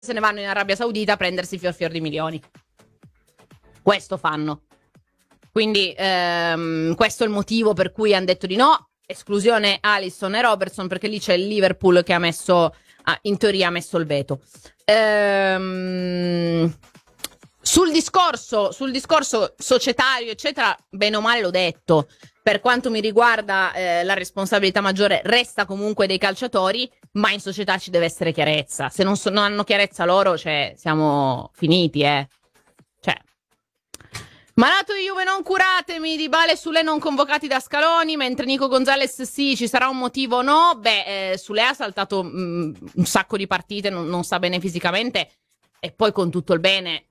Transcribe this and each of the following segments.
se ne vanno in Arabia Saudita a prendersi fior di milioni. Questo fanno. Quindi questo è il motivo per cui hanno detto di no. Esclusione Alisson e Robertson, perché lì c'è il Liverpool che ha messo, in teoria ha messo il veto. Sul discorso societario, eccetera, bene o male l'ho detto. Per quanto mi riguarda, la responsabilità maggiore resta comunque dei calciatori, ma in società ci deve essere chiarezza. Se non hanno chiarezza loro, cioè, siamo finiti, Cioè. Malato di Juve non curatemi, Dybala e Sule non convocati da Scaloni, mentre Nico Gonzalez sì, ci sarà un motivo o no? Beh, Sule ha saltato un sacco di partite, non sta bene fisicamente, e poi con tutto il bene,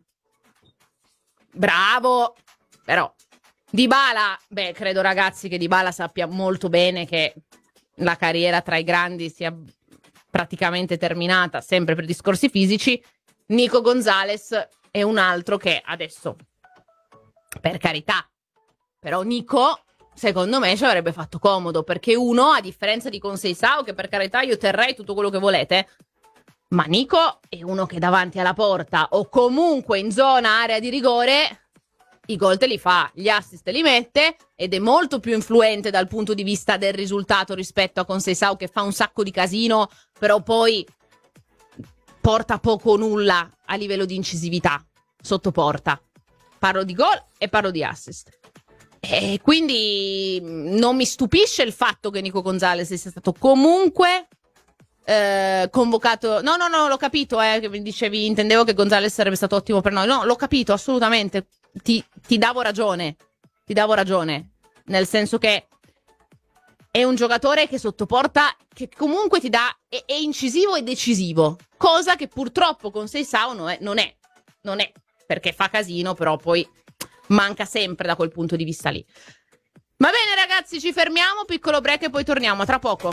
bravo, però Dybala, beh, credo ragazzi che Dybala sappia molto bene che la carriera tra i grandi sia praticamente terminata, sempre per discorsi fisici. Nico Gonzalez è un altro che adesso, per carità, però Nico secondo me ci avrebbe fatto comodo, perché uno, a differenza di Conceição, che per carità io terrei tutto quello che volete, ma Nico è uno che davanti alla porta o comunque in zona area di rigore i gol te li fa, gli assist li mette, ed è molto più influente dal punto di vista del risultato rispetto a Conceição, che fa un sacco di casino però poi porta poco o nulla a livello di incisività sotto porta. Parlo di gol e parlo di assist. E quindi non mi stupisce il fatto che Nico Gonzalez sia stato comunque convocato. No, l'ho capito, che mi dicevi, intendevo che Gonzalez sarebbe stato ottimo per noi. No, l'ho capito, assolutamente. Ti davo ragione. Nel senso che è un giocatore che sottoporta, che comunque ti dà, è incisivo e decisivo. Cosa che purtroppo con Conceição non è. Perché fa casino, però poi manca sempre da quel punto di vista lì. Va bene ragazzi, ci fermiamo, piccolo break e poi torniamo, tra poco.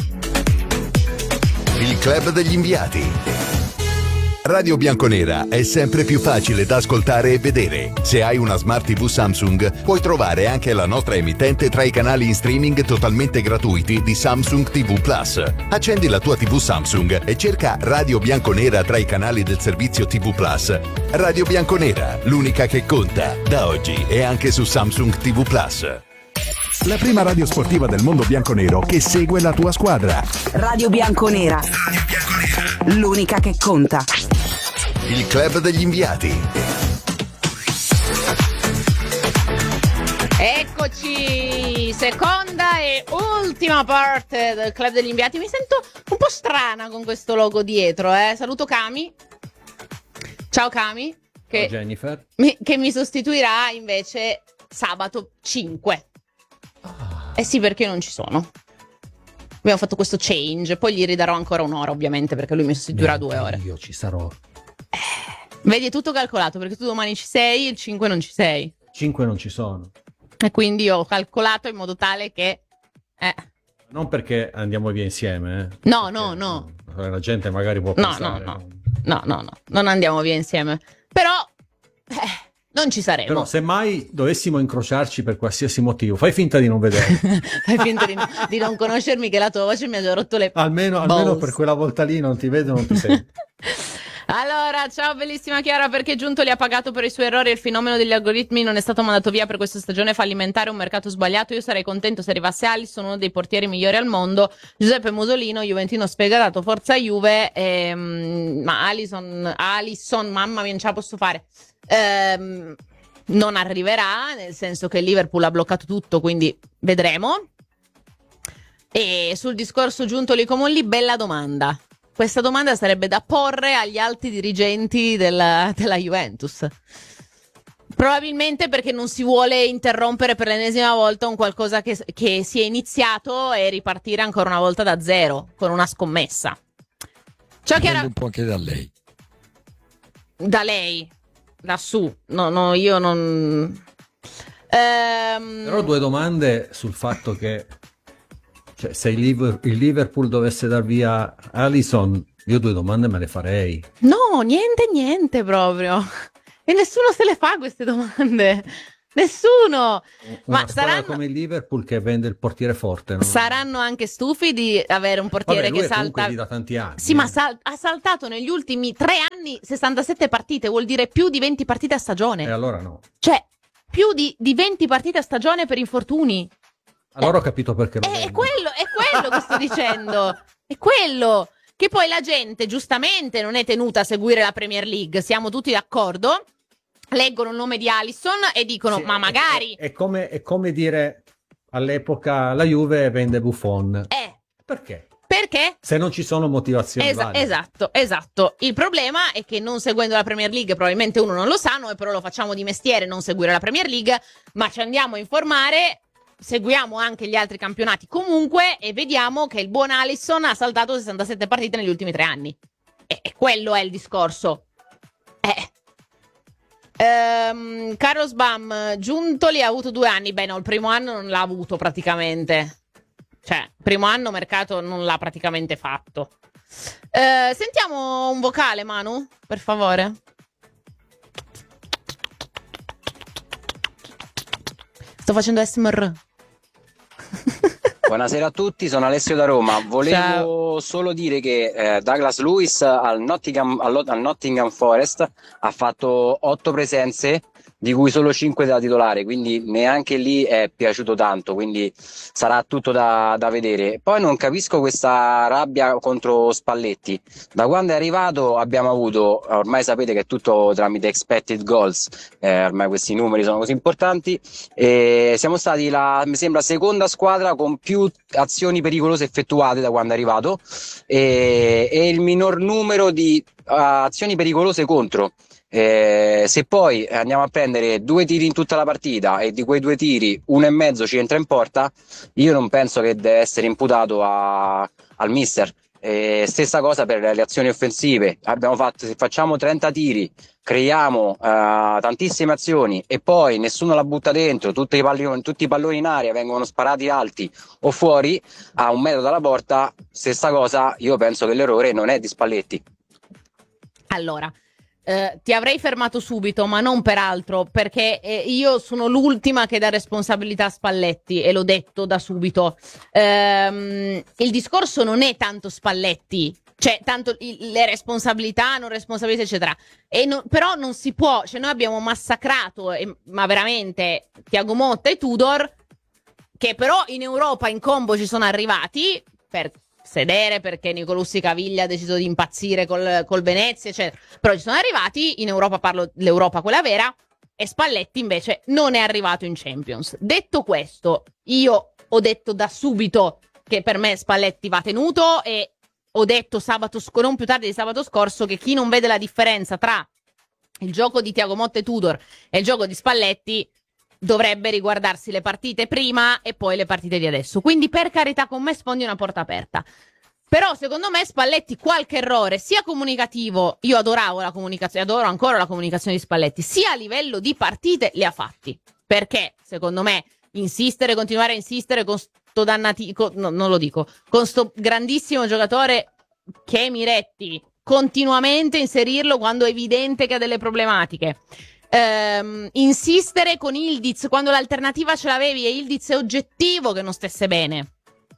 Il club degli inviati. Radio Bianconera è sempre più facile da ascoltare e vedere. Se hai una Smart TV Samsung, puoi trovare anche la nostra emittente tra i canali in streaming totalmente gratuiti di Samsung TV Plus. Accendi la tua TV Samsung e cerca Radio Bianconera tra i canali del servizio TV Plus. Radio Bianconera, l'unica che conta, da oggi e anche su Samsung TV Plus. La prima radio sportiva del mondo bianconero che segue la tua squadra. Radio Bianconera. L'unica che conta. Il club degli inviati. Eccoci, seconda e ultima parte del club degli inviati. Mi sento un po' strana con questo logo dietro, Saluto Cami. Ciao Cami. Ciao Jennifer. Che mi sostituirà invece sabato 5. Eh sì, perché non ci sono. Abbiamo fatto questo change. Poi gli ridarò ancora un'ora, ovviamente, perché lui mi sostituirà 2 ore. Io ci sarò. Vedi, è tutto calcolato, perché tu domani ci sei, il 5 non ci sei. 5 non ci sono. E quindi ho calcolato in modo tale che... Non perché andiamo via insieme, No. La gente magari può pensare. No. Non andiamo via insieme. Però... non ci saremo. Però se mai dovessimo incrociarci per qualsiasi motivo, fai finta di non vedere. Fai finta di non conoscermi, che la tua voce mi ha già rotto le almeno per quella volta lì non ti vedo, non ti sento. Allora, ciao bellissima Chiara, perché Giuntoli ha pagato per i suoi errori e il fenomeno degli algoritmi non è stato mandato via per questa stagione fallimentare, un mercato sbagliato. Io sarei contento se arrivasse Alisson, uno dei portieri migliori al mondo. Giuseppe Musolino, Juventino sfegatato, forza Juve. Ma Alisson, mamma mia, non ce la posso fare. Non arriverà, nel senso che il Liverpool ha bloccato tutto, quindi vedremo. E sul discorso Giuntoli Comonli, bella domanda. Questa domanda sarebbe da porre agli alti dirigenti della Juventus. Probabilmente perché non si vuole interrompere per l'ennesima volta un qualcosa che si è iniziato e ripartire ancora una volta da zero, con una scommessa. Ciao Chiara. Un po' anche da lei. Da lei? Lassù? No, io non... Però 2 domande sul fatto che... Cioè, se il Liverpool dovesse dar via Alisson, io 2 domande me le farei. No, niente proprio. E nessuno se le fa queste domande. Nessuno. Una squadra come il Liverpool che vende il portiere forte, no? Saranno anche stufi di avere un portiere lui che è comunque salta lì da tanti anni. Sì, ma ha saltato negli ultimi 3 anni 67 partite, vuol dire più di 20 partite a stagione. E allora no. Cioè, più di 20 partite a stagione per infortuni. Allora ho capito perché lo È quello che sto dicendo. È quello. Che poi la gente, giustamente, non è tenuta a seguire la Premier League. Siamo tutti d'accordo. Leggono il nome di Alisson e dicono, sì, ma magari... È come dire, all'epoca la Juve vende Buffon. Perché? Perché? Se non ci sono motivazioni valide. Esatto. Il problema è che non seguendo la Premier League, probabilmente uno non lo sa, noi però lo facciamo di mestiere non seguire la Premier League, ma ci andiamo a informare, seguiamo anche gli altri campionati comunque e vediamo che il buon Alisson ha saltato 67 partite negli ultimi 3 anni. E quello è il discorso. Carlos Bam, Giuntoli ha avuto 2 anni. Beh no, il primo anno non l'ha avuto praticamente. Cioè, primo anno mercato non l'ha praticamente fatto. Sentiamo un vocale, Manu, per favore. Sto facendo ASMR. Buonasera a tutti, sono Alessio da Roma. Volevo solo dire che Douglas Luiz al Nottingham Forest ha fatto 8 presenze, di cui solo 5 da titolare, quindi neanche lì è piaciuto tanto, quindi sarà tutto da vedere. Poi non capisco questa rabbia contro Spalletti. Da quando è arrivato abbiamo avuto, ormai sapete che è tutto tramite expected goals, ormai questi numeri sono così importanti, e siamo stati mi sembra seconda squadra con più azioni pericolose effettuate da quando è arrivato e il minor numero di azioni pericolose contro. Se poi andiamo a prendere 2 tiri in tutta la partita e di quei 2 tiri 1,5 ci entra in porta, io non penso che deve essere imputato al mister. Stessa cosa per le azioni offensive. Se facciamo 30 tiri, creiamo tantissime azioni e poi nessuno la butta dentro, tutti i palloni in aria vengono sparati alti o fuori a 1 metro dalla porta, stessa cosa. Io penso che l'errore non è di Spalletti. Allora, ti avrei fermato subito, ma non per altro, perché io sono l'ultima che dà responsabilità a Spalletti e l'ho detto da subito. Il discorso non è tanto Spalletti, cioè tanto le responsabilità, non responsabilità, eccetera. Però non si può, cioè noi abbiamo massacrato, ma veramente, Thiago Motta e Tudor, che però in Europa in combo ci sono arrivati per sedere perché Nicolussi Caviglia ha deciso di impazzire col Venezia, eccetera. Però ci sono arrivati, in Europa parlo l'Europa quella vera, e Spalletti invece non è arrivato in Champions. Detto questo, io ho detto da subito che per me Spalletti va tenuto e ho detto non più tardi di sabato scorso che chi non vede la differenza tra il gioco di Thiago Motta e Tudor e il gioco di Spalletti dovrebbe riguardarsi le partite prima e poi le partite di adesso. Quindi per carità, con me sfondi una porta aperta. Però secondo me Spalletti qualche errore sia comunicativo, io adoravo la comunicazione, adoro ancora la comunicazione di Spalletti, sia a livello di partite li ha fatti. Perché secondo me continuare a insistere con sto con sto grandissimo giocatore che è Miretti, continuamente inserirlo quando è evidente che ha delle problematiche. Insistere con Ildiz quando l'alternativa ce l'avevi e Ildiz è oggettivo che non stesse bene.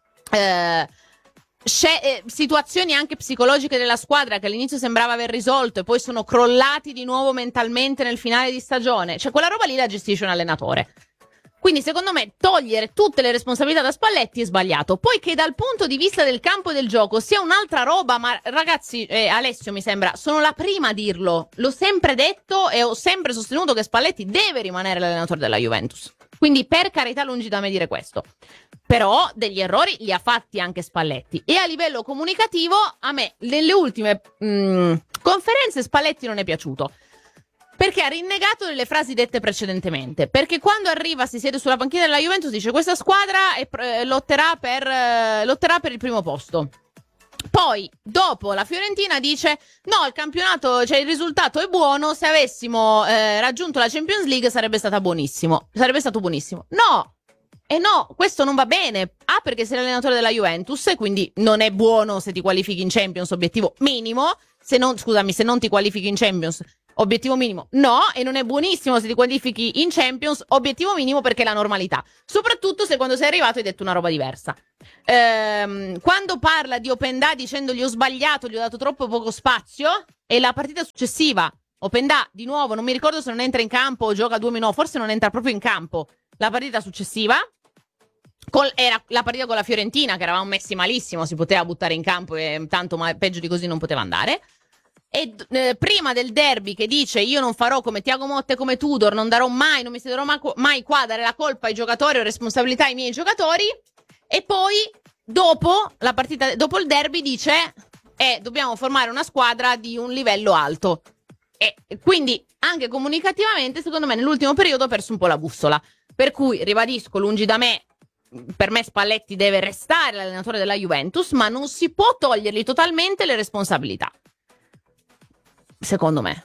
Situazioni anche psicologiche della squadra che all'inizio sembrava aver risolto e poi sono crollati di nuovo mentalmente nel finale di stagione. Cioè quella roba lì la gestisce un allenatore. Quindi secondo me togliere tutte le responsabilità da Spalletti è sbagliato. Poi che dal punto di vista del campo del gioco sia un'altra roba, ma ragazzi, Alessio mi sembra, sono la prima a dirlo. L'ho sempre detto e ho sempre sostenuto che Spalletti deve rimanere l'allenatore della Juventus. Quindi per carità lungi da me dire questo. Però degli errori li ha fatti anche Spalletti. E a livello comunicativo a me nelle ultime conferenze Spalletti non è piaciuto. Perché ha rinnegato delle frasi dette precedentemente. Perché quando arriva, si siede sulla panchina della Juventus, dice questa squadra lotterà per il primo posto. Poi, dopo la Fiorentina dice no, il campionato, cioè il risultato è buono, se avessimo raggiunto la Champions League sarebbe stato buonissimo. No! E no, questo non va bene. Perché sei l'allenatore della Juventus e quindi non è buono se ti qualifichi in Champions, obiettivo minimo. Se non ti qualifichi in Champions, Obiettivo minimo no, e non è buonissimo se ti qualifichi in Champions. Obiettivo minimo perché è la normalità, soprattutto se quando sei arrivato hai detto una roba diversa. Quando parla di Openda dicendogli ho sbagliato, gli ho dato troppo poco spazio, e la partita successiva Openda di nuovo, non mi ricordo se non entra in campo o gioca 2 minuti, forse non entra proprio in campo la partita successiva, era la partita con la Fiorentina che eravamo messi malissimo, si poteva buttare in campo e tanto peggio di così non poteva andare. E prima del derby che dice io non farò come Thiago Motta e come Tudor, non darò mai, non mi siederò mai qua a dare la colpa ai giocatori o responsabilità ai miei giocatori, e poi dopo la partita, dopo il derby dice dobbiamo formare una squadra di un livello alto, e quindi anche comunicativamente secondo me nell'ultimo periodo ha perso un po' la bussola, per cui ribadisco, lungi da me, per me Spalletti deve restare l'allenatore della Juventus, ma non si può togliergli totalmente le responsabilità. Secondo me.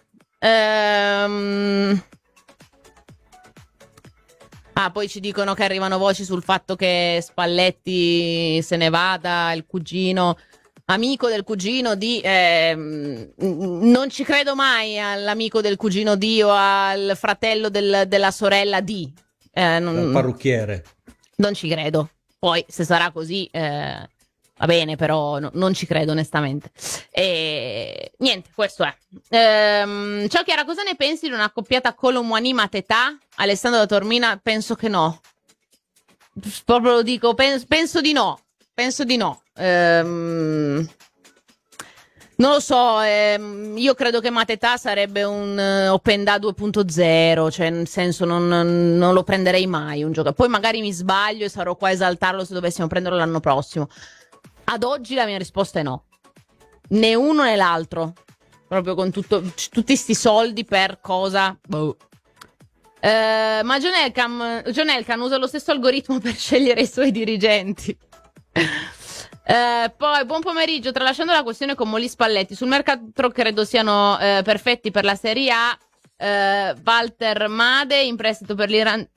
Poi ci dicono che arrivano voci sul fatto che Spalletti se ne vada, il cugino, amico del cugino di... non ci credo mai all'amico del cugino di o al fratello della sorella di. Il parrucchiere. Non ci credo. Poi se sarà così... va bene, però non ci credo onestamente. E niente, questo è. Ciao Chiara, cosa ne pensi di una accoppiata Colomwani-Mateta? Alessandro da Tormina, penso che no. Proprio lo dico, penso di no. Penso di no. Non lo so, io credo che Mateta sarebbe un Openda 2.0, cioè nel senso non lo prenderei mai un giocatore. Poi magari mi sbaglio e sarò qua a esaltarlo se dovessimo prenderlo l'anno prossimo. Ad oggi la mia risposta è no. Né uno né l'altro. Proprio con tutti sti soldi per cosa? Boh. Ma John Elkan usa lo stesso algoritmo per scegliere i suoi dirigenti. Poi buon pomeriggio. Tralasciando la questione con Molli Spalletti, sul mercato credo siano perfetti per la Serie A. Walter Made in prestito per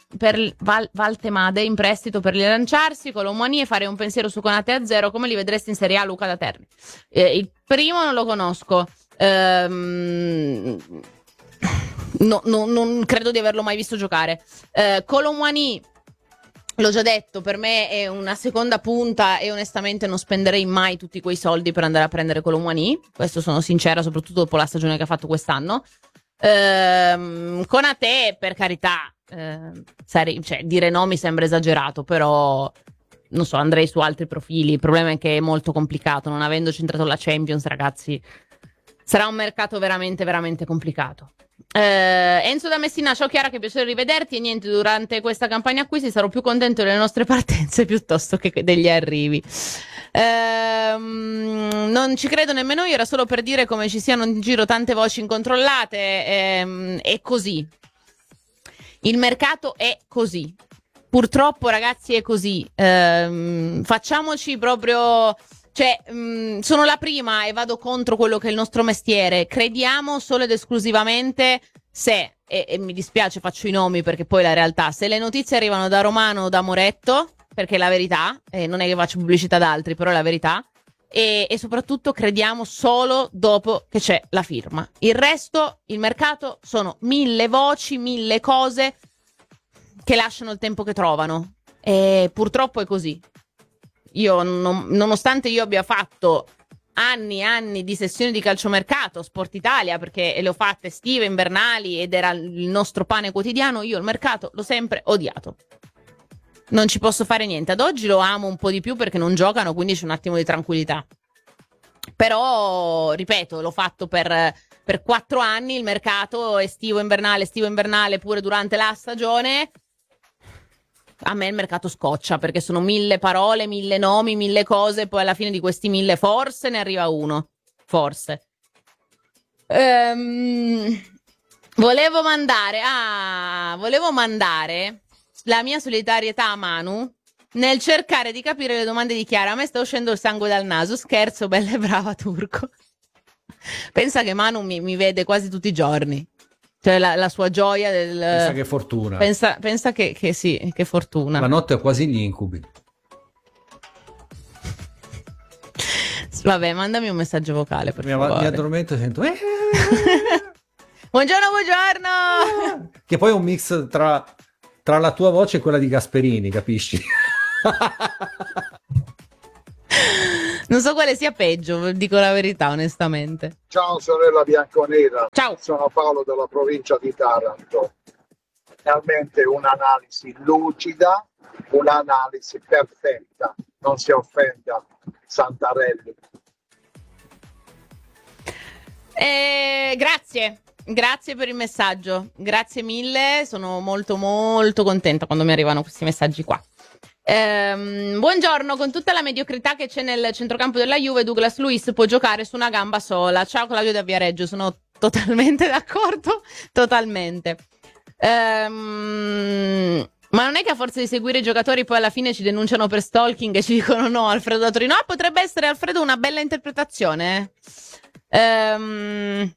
rilanciarsi, Colomwani, e fare un pensiero su Konate a zero. Come li vedresti in Serie A, Luca da Terni? Il primo non lo conosco, non credo di averlo mai visto giocare. Colomwani, l'ho già detto, per me è una seconda punta e onestamente non spenderei mai tutti quei soldi per andare a prendere Colomwani, questo sono sincera, soprattutto dopo la stagione che ha fatto quest'anno. Konate, per carità, cioè, dire no mi sembra esagerato, però non so, andrei su altri profili. Il problema è che è molto complicato, non avendo centrato la Champions, ragazzi, sarà un mercato veramente veramente complicato. Enzo da Messina, ciao Chiara, che piacere rivederti. E niente, durante questa campagna acquisti sarò più contento delle nostre partenze piuttosto che degli arrivi. Non ci credo nemmeno io, era solo per dire come ci siano in giro tante voci incontrollate. È così, il mercato è così, purtroppo ragazzi è così. Facciamoci proprio, cioè, sono la prima e vado contro quello che è il nostro mestiere. Crediamo solo ed esclusivamente se, e mi dispiace faccio i nomi perché poi la realtà, se le notizie arrivano da Romano o da Moretto, perché è la verità, non è che faccio pubblicità ad altri, però è la verità, e soprattutto crediamo solo dopo che c'è la firma. Il resto, il mercato, sono 1000 voci, 1000 cose che lasciano il tempo che trovano, e purtroppo è così. Io, nonostante io abbia fatto anni e anni di sessioni di calciomercato, Sport Italia, perché le ho fatte estive, invernali, ed era il nostro pane quotidiano, io il mercato l'ho sempre odiato. Non ci posso fare niente. Ad oggi lo amo un po' di più perché non giocano, quindi c'è un attimo di tranquillità. Però, ripeto, l'ho fatto per 4 anni, il mercato estivo invernale pure durante la stagione. A me il mercato scoccia perché sono 1000 parole, 1000 nomi, 1000 cose, poi alla fine di questi 1000 forse ne arriva uno. Forse. Volevo mandare la mia solidarietà a Manu nel cercare di capire le domande di Chiara. A me sta uscendo il sangue dal naso. Scherzo, bella e brava Turco. Pensa che Manu mi vede quasi tutti i giorni. Cioè la sua gioia del... Pensa che fortuna. Pensa che sì, che fortuna. La notte è quasi gli incubi. Vabbè, mandami un messaggio vocale per favore. Mi addormento e sento... Buongiorno. Che poi è un mix tra la tua voce e quella di Gasperini, capisci? Non so quale sia peggio, dico la verità onestamente. Ciao sorella bianconera, Ciao. sono Paolo della provincia di Taranto. Realmente un'analisi lucida, un'analisi perfetta, non si offenda Santarelli. Grazie per il messaggio, grazie mille, sono molto molto contenta quando mi arrivano questi messaggi qua. Buongiorno, con tutta la mediocrità che c'è nel centrocampo della Juve, Douglas Luiz può giocare su una gamba sola. Ciao Claudio da Viareggio, sono totalmente d'accordo, totalmente. Ma non è che a forza di seguire i giocatori poi alla fine ci denunciano per stalking e ci dicono no, Alfredo da Torino? Potrebbe essere, Alfredo, una bella interpretazione. Grande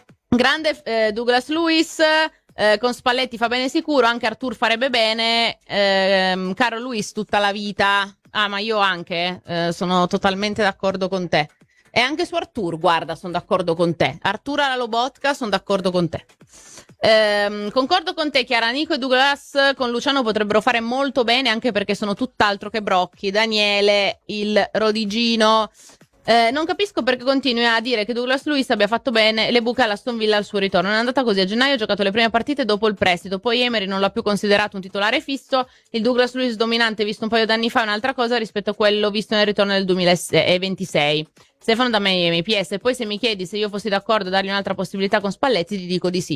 Douglas Luiz. Con Spalletti fa bene sicuro, anche Artur farebbe bene, caro Luis tutta la vita. Ma io anche sono totalmente d'accordo con te, e anche su Artur, guarda, sono d'accordo con te. Artur alla Lobotka, sono d'accordo con te. Concordo con te, Chiara. Nico e Douglas con Luciano potrebbero fare molto bene, anche perché sono tutt'altro che brocchi. Daniele, il rodigino. Non capisco perché continui a dire che Douglas Luiz abbia fatto bene le buche all'Aston Villa al suo ritorno. Non è andata così. A gennaio ha giocato le prime partite dopo il prestito, poi Emery non l'ha più considerato un titolare fisso. Il Douglas Luiz dominante visto un paio d'anni fa è un'altra cosa rispetto a quello visto nel ritorno del 2026. Stefano da Miami, PS. Poi se mi chiedi se io fossi d'accordo a dargli un'altra possibilità con Spalletti, ti dico di sì.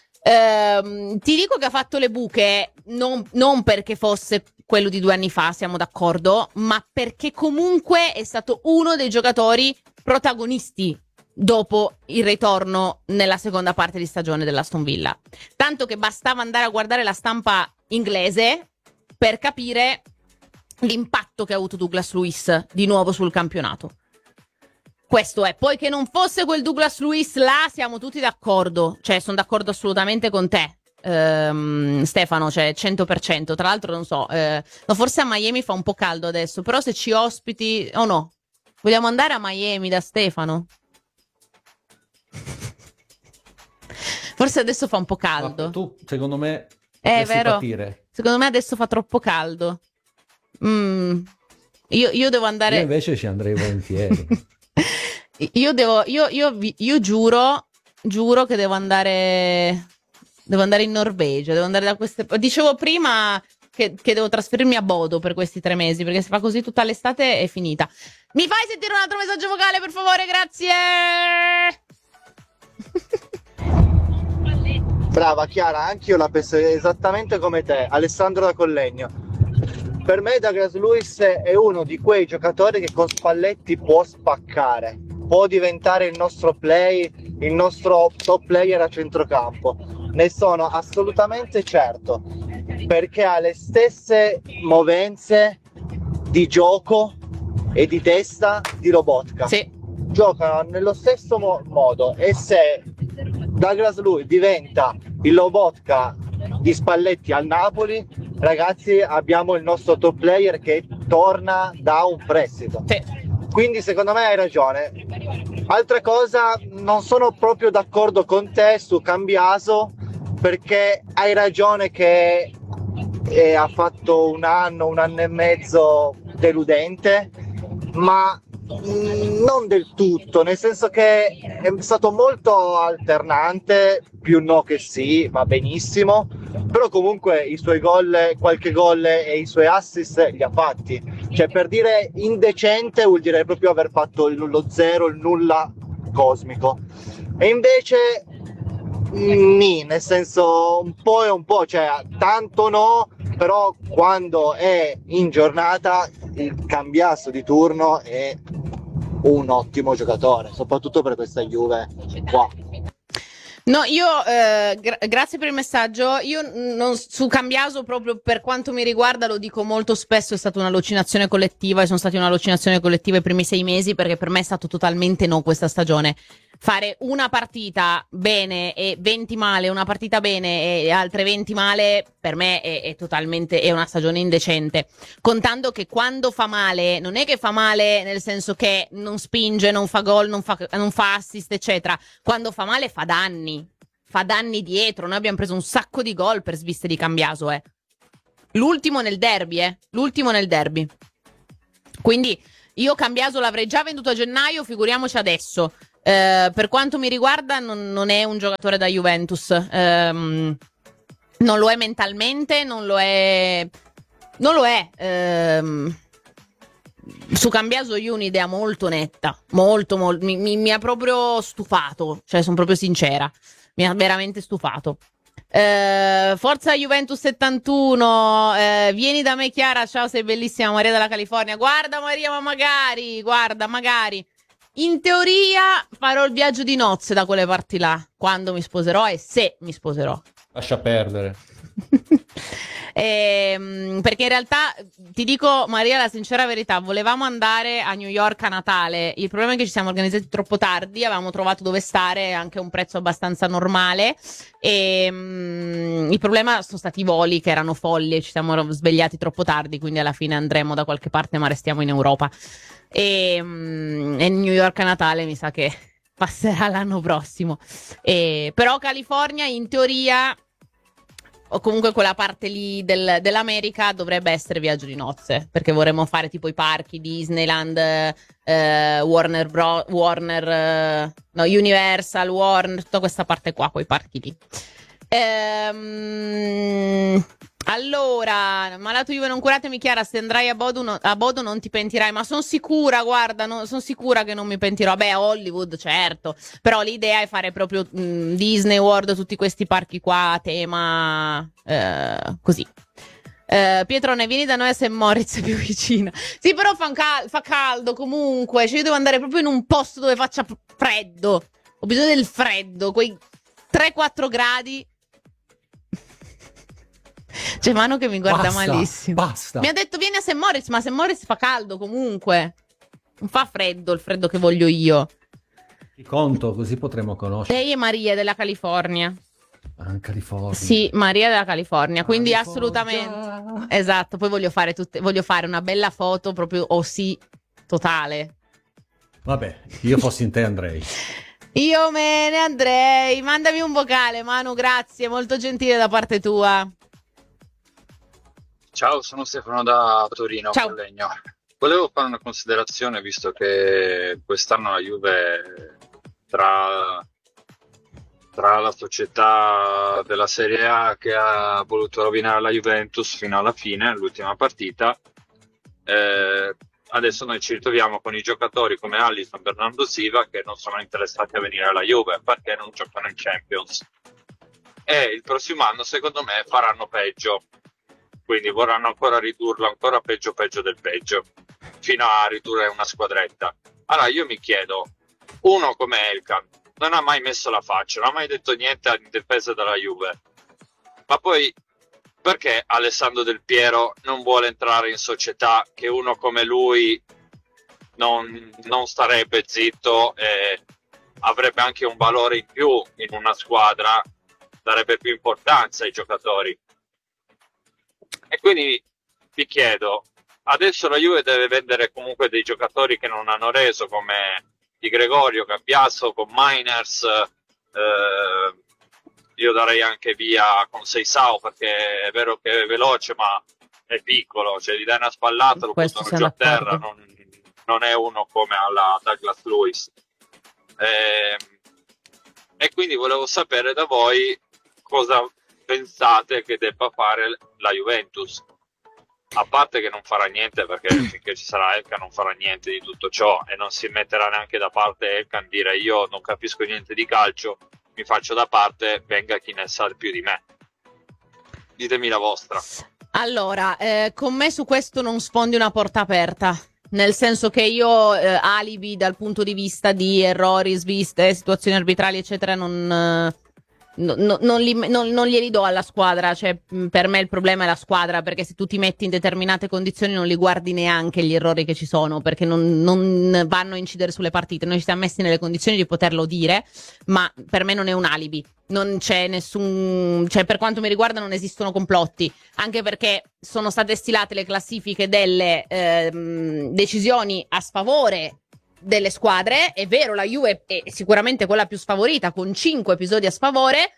Ti dico che ha fatto le buche non perché fosse quello di 2 anni fa, siamo d'accordo, ma perché comunque è stato uno dei giocatori protagonisti dopo il ritorno nella seconda parte di stagione dell'Aston Villa. Tanto che bastava andare a guardare la stampa inglese per capire l'impatto che ha avuto Douglas Luiz di nuovo sul campionato. Questo è. Poi che non fosse quel Douglas Luiz là, siamo tutti d'accordo. Cioè, sono d'accordo assolutamente con te, Stefano, cioè 100%. Tra l'altro, non so, no, forse a Miami fa un po' caldo adesso, però se ci ospiti, o no? Vogliamo andare a Miami da Stefano? Forse adesso fa un po' caldo. Ma tu, secondo me, è vero. patire. Secondo me adesso fa troppo caldo. Io devo andare. Io invece ci andrei volentieri. Io giuro che devo andare in Norvegia, devo andare da queste. Dicevo prima che devo trasferirmi a Bodo per questi 3 mesi, perché se fa così tutta l'estate è finita. Mi fai sentire un altro messaggio vocale, per favore? Grazie. Brava Chiara, anch'io la penso esattamente come te. Alessandro da Collegno. Per me Douglas Luiz è uno di quei giocatori che con Spalletti può spaccare, può diventare il nostro top player a centrocampo. Ne sono assolutamente certo, perché ha le stesse movenze di gioco e di testa di Lobotka. Sì. Giocano nello stesso modo, e se Douglas Luiz diventa il Lobotka di Spalletti al Napoli, ragazzi, abbiamo il nostro top player che torna da un prestito. Sì. Quindi secondo me hai ragione. Altra cosa, non sono proprio d'accordo con te su Cambiaso, perché hai ragione che ha fatto un anno e mezzo deludente, ma non del tutto, nel senso che è stato molto alternante, più no che sì, va benissimo, però comunque i suoi gol, qualche gol e i suoi assist li ha fatti. Cioè, per dire indecente vuol dire proprio aver fatto lo zero, il nulla cosmico. E invece nel senso un po' e un po', cioè tanto no, però quando è in giornata il Cambiaso di turno è un ottimo giocatore, soprattutto per questa Juve qua. No, io grazie per il messaggio. Io non, su Cambiaso, proprio per quanto mi riguarda, lo dico molto spesso, è stata un'allucinazione collettiva, e sono stati un'allucinazione collettiva i primi 6 mesi, perché per me è stato totalmente no questa stagione. Fare una partita bene e 20 male, una partita bene e altre 20 male, per me è totalmente, è una stagione indecente. Contando che quando fa male, non è che fa male nel senso che non spinge, non fa gol, non fa assist, eccetera. Quando fa male fa danni. fa danni dietro. Noi abbiamo preso un sacco di gol per sviste di Cambiaso, L'ultimo nel derby, l'ultimo nel derby. Quindi io Cambiaso l'avrei già venduto a gennaio, figuriamoci adesso. Per quanto mi riguarda non è un giocatore da Juventus. Non lo è mentalmente, non lo è. Su Cambiaso io ho un'idea molto netta, molto, mi ha proprio stufato, cioè sono proprio sincera, mi ha veramente stufato. Forza Juventus 71, vieni da me Chiara, ciao, sei bellissima, Maria dalla California. Guarda Maria, ma magari, guarda, magari. In teoria farò il viaggio di nozze da quelle parti là, quando mi sposerò e se mi sposerò. Lascia perdere. Perché in realtà ti dico, Maria, la sincera verità, volevamo andare a New York a Natale. Il problema è che ci siamo organizzati troppo tardi, avevamo trovato dove stare anche a un prezzo abbastanza normale e il problema sono stati i voli che erano folli e ci siamo svegliati troppo tardi, quindi alla fine andremo da qualche parte ma restiamo in Europa e New York a Natale mi sa che passerà l'anno prossimo, però California in teoria o comunque quella parte lì dell'America dovrebbe essere viaggio di nozze, perché vorremmo fare tipo i parchi Disneyland, Universal, Warner, tutta questa parte qua, quei parchi lì. Allora, malato Juve non curatemi Chiara, se andrai a Bodo non ti pentirai, ma sono sicura, guarda, sono sicura che non mi pentirò. Beh, Hollywood, certo, però l'idea è fare proprio Disney World, tutti questi parchi qua a tema così. Pietro, ne vieni da noi a St. Moritz, è più vicina. Sì, però fa caldo comunque, cioè io devo andare proprio in un posto dove faccia freddo, ho bisogno del freddo, quei 3-4 gradi. C'è Manu che mi guarda malissimo. Basta. Mi ha detto vieni a St. Moritz, ma St. Moritz fa caldo comunque. Non fa freddo, il freddo che voglio io. Ti conto, così potremo conoscere. Lei è Maria della California. California. Sì, Maria della California, quindi assolutamente. Esatto, poi voglio fare una bella foto proprio totale. Vabbè, io fossi in te andrei. Io me ne andrei. Mandami un vocale, Manu, grazie, molto gentile da parte tua. Ciao, sono Stefano da Torino, Ciao. Collegno. Volevo fare una considerazione, visto che quest'anno la Juve, tra la società della Serie A che ha voluto rovinare la Juventus fino alla fine, l'ultima partita, adesso noi ci ritroviamo con i giocatori come Alisson, Bernardo Silva, che non sono interessati a venire alla Juve perché non giocano in Champions. E il prossimo anno, secondo me, faranno peggio. Quindi vorranno ancora ridurlo ancora peggio del peggio, fino a ridurre una squadretta. Allora io mi chiedo, uno come Elkan non ha mai messo la faccia, non ha mai detto niente in difesa della Juve, ma poi perché Alessandro Del Piero non vuole entrare in società, che uno come lui non starebbe zitto e avrebbe anche un valore in più in una squadra, darebbe più importanza ai giocatori? E quindi vi chiedo, adesso la Juve deve vendere comunque dei giocatori che non hanno reso, come Di Gregorio, Cambiaso, con Miners, io darei anche via con Seisao, perché è vero che è veloce ma è piccolo, cioè gli dai una spallata, lo buttano giù a terra, non è uno come alla Douglas Lewis. E quindi volevo sapere da voi cosa pensate che debba fare la Juventus, a parte che non farà niente, perché finché ci sarà Elkan non farà niente di tutto ciò e non si metterà neanche da parte Elkan dire io non capisco niente di calcio, mi faccio da parte, venga chi ne sa più di me. Ditemi la vostra. Allora, con me su questo non sfondi una porta aperta, nel senso che io alibi dal punto di vista di errori, sviste, situazioni arbitrali eccetera non glieli do alla squadra, cioè per me il problema è la squadra, perché se tu ti metti in determinate condizioni non li guardi neanche gli errori che ci sono, perché non vanno a incidere sulle partite. Noi ci siamo messi nelle condizioni di poterlo dire, ma per me non è un alibi, non c'è nessun, cioè per quanto mi riguarda non esistono complotti, anche perché sono state stilate le classifiche delle decisioni a sfavore delle squadre. È vero, la Juve è sicuramente quella più sfavorita con 5 episodi a sfavore,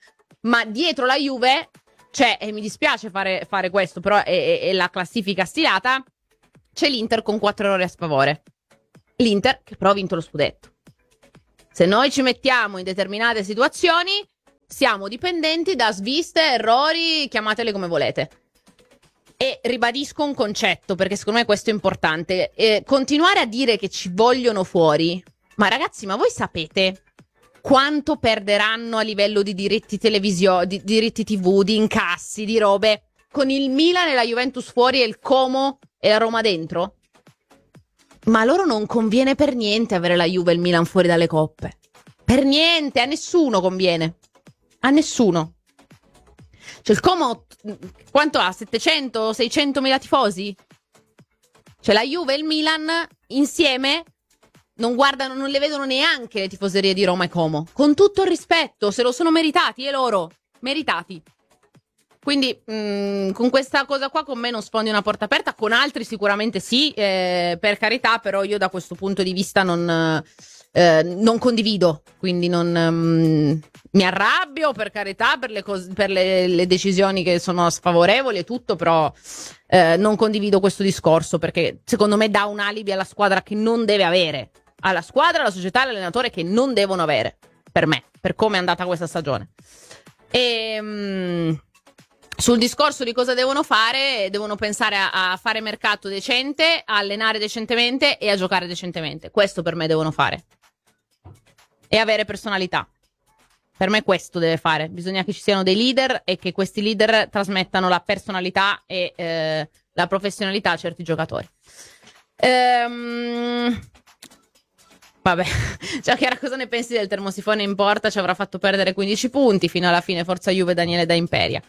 ma dietro la Juve c'è, e mi dispiace fare questo, però è la classifica stilata, c'è l'Inter con 4 errori a sfavore. L'Inter che però ha vinto lo scudetto. Se noi ci mettiamo in determinate situazioni, siamo dipendenti da sviste, errori, chiamatele come volete. E ribadisco un concetto, perché secondo me questo è importante. Continuare a dire che ci vogliono fuori, ma ragazzi, ma voi sapete quanto perderanno a livello di diritti di diritti TV, di incassi, di robe, con il Milan e la Juventus fuori e il Como e la Roma dentro? Ma a loro non conviene per niente avere la Juve e il Milan fuori dalle coppe. Per niente, a nessuno conviene. A nessuno. Cioè il Como quanto ha? 700, 600 mila tifosi? Cioè la Juve e il Milan insieme non guardano, non le vedono neanche le tifoserie di Roma e Como. Con tutto il rispetto, se lo sono meritati, e loro meritati. Quindi con questa cosa qua con me non sfondi una porta aperta, con altri sicuramente sì, per carità, però io da questo punto di vista non condivido, quindi non mi arrabbio, per carità, per le decisioni che sono sfavorevoli e tutto, però non condivido questo discorso, perché secondo me dà un alibi alla squadra che non deve avere, alla squadra, alla società e all'allenatore che non devono avere, per me, per come è andata questa stagione. E sul discorso di cosa devono fare, devono pensare a fare mercato decente, a allenare decentemente e a giocare decentemente. Questo per me devono fare. E avere personalità. Per me questo deve fare. Bisogna che ci siano dei leader e che questi leader trasmettano la personalità e la professionalità a certi giocatori. Vabbè, cioè Chiara, cosa ne pensi del termosifone in porta? Ci avrà fatto perdere 15 punti fino alla fine, forza Juve, Daniele da Imperia.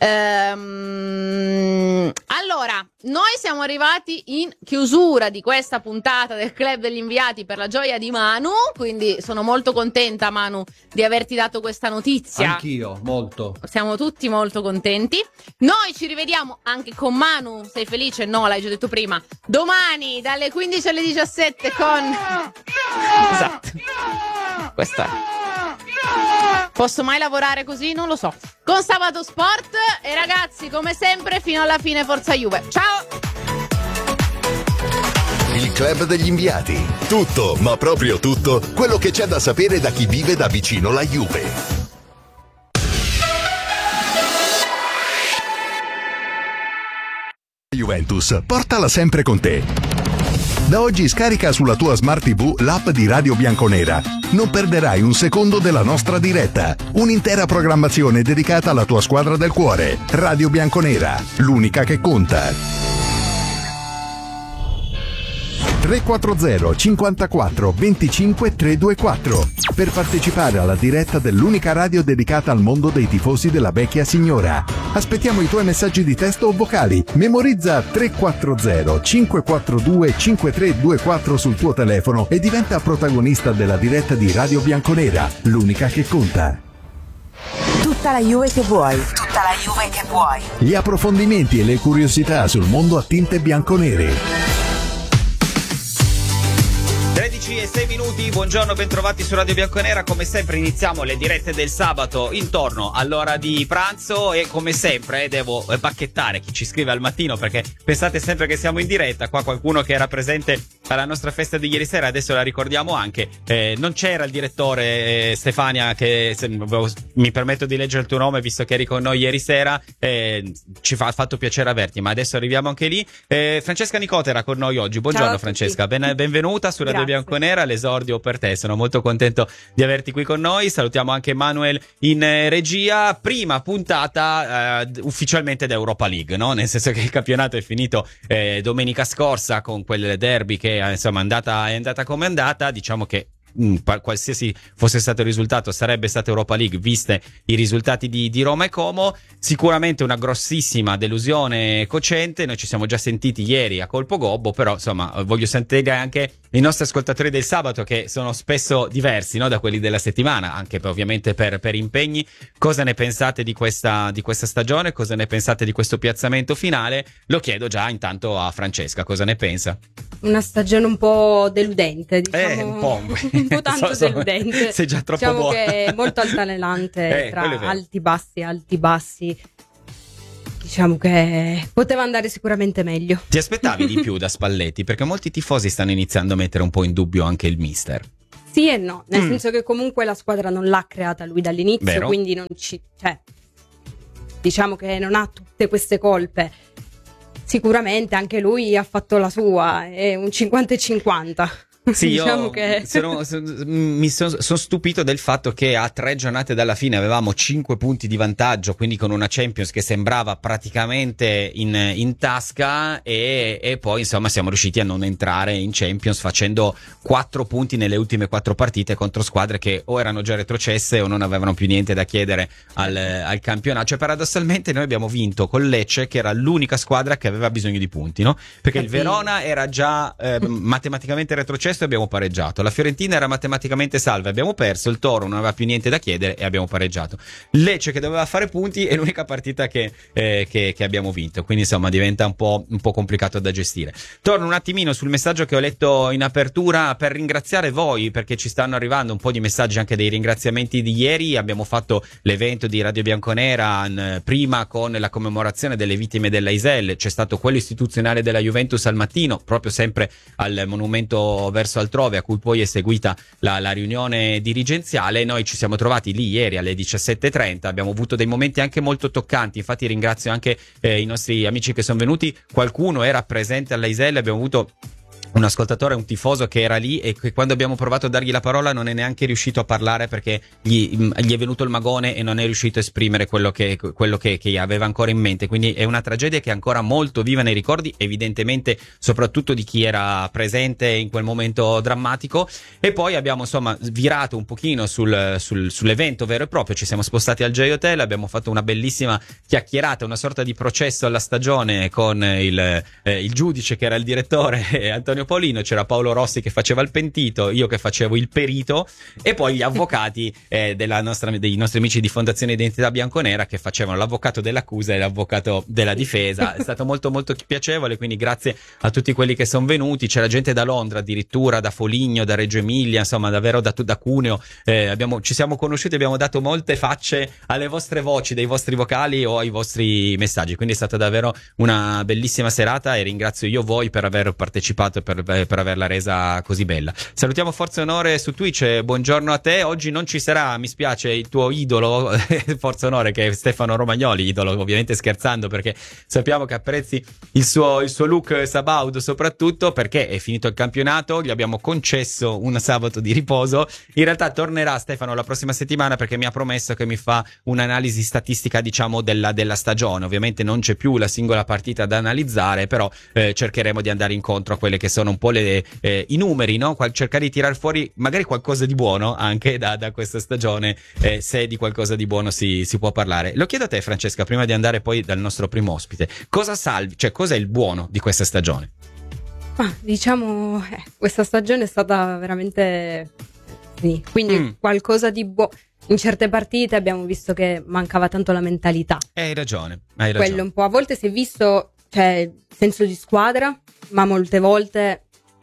Allora, noi siamo arrivati in chiusura di questa puntata del Club degli Inviati per la gioia di Manu, quindi sono molto contenta, Manu, di averti dato questa notizia. Anch'io, molto. Siamo tutti molto contenti. Noi ci rivediamo anche con Manu, sei felice? No, l'hai già detto prima. Domani dalle 15 alle 17 con... Esatto. Questa è. Posso mai lavorare così? Non lo so. Con Sabato Sport e ragazzi, come sempre, fino alla fine forza Juve. Ciao! Il Club degli Inviati. Tutto, ma proprio tutto, quello che c'è da sapere da chi vive da vicino la Juve. Juventus, portala sempre con te. Da oggi scarica sulla tua Smart TV l'app di Radio Bianconera. Non perderai un secondo della nostra diretta. Un'intera programmazione dedicata alla tua squadra del cuore. Radio Bianconera, l'unica che conta. 340 54 25 324 per partecipare alla diretta dell'unica radio dedicata al mondo dei tifosi della vecchia signora. Aspettiamo i tuoi messaggi di testo o vocali. Memorizza 340 542 5324 sul tuo telefono e diventa protagonista della diretta di Radio Bianconera, l'unica che conta. Tutta la Juve che vuoi. Tutta la Juve che vuoi. Gli approfondimenti e le curiosità sul mondo a tinte bianconere. 13:06, buongiorno, bentrovati su Radio Bianconera. Come sempre iniziamo le dirette del sabato intorno all'ora di pranzo e come sempre devo bacchettare chi ci scrive al mattino, perché pensate sempre che siamo in diretta. Qua qualcuno che era presente alla nostra festa di ieri sera, adesso la ricordiamo anche, non c'era il direttore Stefania, che mi permetto di leggere il tuo nome visto che eri con noi ieri sera, ci ha fatto piacere averti, ma adesso arriviamo anche lì. Francesca Nicote era con noi oggi, buongiorno Francesca, benvenuta su Radio Bianconera, l'esordio per te, sono molto contento di averti qui con noi. Salutiamo anche Manuel in regia. Prima puntata ufficialmente d'Europa League, no? Nel senso che il campionato è finito domenica scorsa con quel derby che insomma è andata come è andata. Diciamo che qualsiasi fosse stato il risultato sarebbe stata Europa League, viste i risultati di Roma e Como. Sicuramente una grossissima delusione cocente. Noi ci siamo già sentiti ieri a colpo gobbo, però insomma voglio sentire anche i nostri ascoltatori del sabato, che sono spesso diversi, no, da quelli della settimana, anche ovviamente per impegni. Cosa ne pensate di questa stagione? Cosa ne pensate di questo piazzamento finale? Lo chiedo già intanto a Francesca, cosa ne pensa? Una stagione un po' deludente, diciamo. Un po'. un po' tanto deludente. Sei già troppo diciamo buona. che è molto altalenante tra quello è vero. alti bassi. Diciamo che poteva andare sicuramente meglio. Ti aspettavi di più da Spalletti? Perché molti tifosi stanno iniziando a mettere un po' in dubbio anche il mister. Sì e no, nel senso che comunque la squadra non l'ha creata lui dall'inizio, Vero. quindi diciamo che non ha tutte queste colpe. Sicuramente anche lui ha fatto la sua, è un 50-50. Sì, diciamo io che mi sono stupito del fatto che a 3 giornate dalla fine avevamo 5 punti di vantaggio, quindi con una Champions che sembrava praticamente in tasca e poi insomma siamo riusciti a non entrare in Champions facendo 4 punti nelle ultime 4 partite contro squadre che o erano già retrocesse o non avevano più niente da chiedere al campionato. Cioè paradossalmente noi abbiamo vinto con Lecce, che era l'unica squadra che aveva bisogno di punti, no? Perché il Verona era già matematicamente retrocesso e abbiamo pareggiato, la Fiorentina era matematicamente salva, abbiamo perso, il Toro non aveva più niente da chiedere e abbiamo pareggiato, Lecce che doveva fare punti è l'unica partita che abbiamo vinto, quindi insomma diventa un po' complicato da gestire. Torno un attimino sul messaggio che ho letto in apertura per ringraziare voi, perché ci stanno arrivando un po' di messaggi anche dei ringraziamenti di ieri. Abbiamo fatto l'evento di Radio Bianconera prima con la commemorazione delle vittime dell'Aisel, c'è stato quello istituzionale della Juventus al mattino, proprio sempre al monumento verso altrove, a cui poi è seguita la riunione dirigenziale. Noi ci siamo trovati lì ieri alle 17:30, abbiamo avuto dei momenti anche molto toccanti, infatti ringrazio anche i nostri amici che sono venuti, qualcuno era presente all'Aisel, abbiamo avuto un ascoltatore, un tifoso che era lì e che quando abbiamo provato a dargli la parola non è neanche riuscito a parlare perché gli è venuto il magone e non è riuscito a esprimere quello che aveva ancora in mente. Quindi è una tragedia che è ancora molto viva nei ricordi, evidentemente soprattutto di chi era presente in quel momento drammatico. E poi abbiamo insomma virato un pochino sull'evento vero e proprio, ci siamo spostati al J Hotel, abbiamo fatto una bellissima chiacchierata, una sorta di processo alla stagione con il giudice che era il direttore Antonio Paolino, c'era Paolo Rossi che faceva il pentito, io che facevo il perito e poi gli avvocati dei nostri amici di Fondazione Identità Bianconera che facevano l'avvocato dell'accusa e l'avvocato della difesa. È stato molto molto piacevole, quindi grazie a tutti quelli che sono venuti. C'era gente da Londra addirittura, da Foligno, da Reggio Emilia, insomma davvero da Cuneo. Ci siamo conosciuti, abbiamo dato molte facce alle vostre voci, dei vostri vocali o ai vostri messaggi, quindi è stata davvero una bellissima serata e ringrazio io voi per aver partecipato, per averla resa così bella. Salutiamo Forza Onore su Twitch, buongiorno a te. Oggi non ci sarà, mi spiace, il tuo idolo Forza Onore, che è Stefano Romagnoli, idolo ovviamente scherzando, perché sappiamo che apprezzi il suo look sabaudo, soprattutto perché è finito il campionato, gli abbiamo concesso un sabato di riposo. In realtà tornerà Stefano la prossima settimana perché mi ha promesso che mi fa un'analisi statistica, diciamo, della stagione. Ovviamente non c'è più la singola partita da analizzare, però cercheremo di andare incontro a quelle che sono un po' i numeri, no? Cercare di tirar fuori magari qualcosa di buono anche da questa stagione, se di qualcosa di buono si può parlare. Lo chiedo a te, Francesca, prima di andare poi dal nostro primo ospite. Cosa salvi, cioè cosa è il buono di questa stagione? Diciamo, questa stagione è stata veramente sì. Quindi qualcosa di buono. In certe partite abbiamo visto che mancava tanto la mentalità. Hai ragione. Quello un po'. A volte si è visto, cioè, senso di squadra, ma molte volte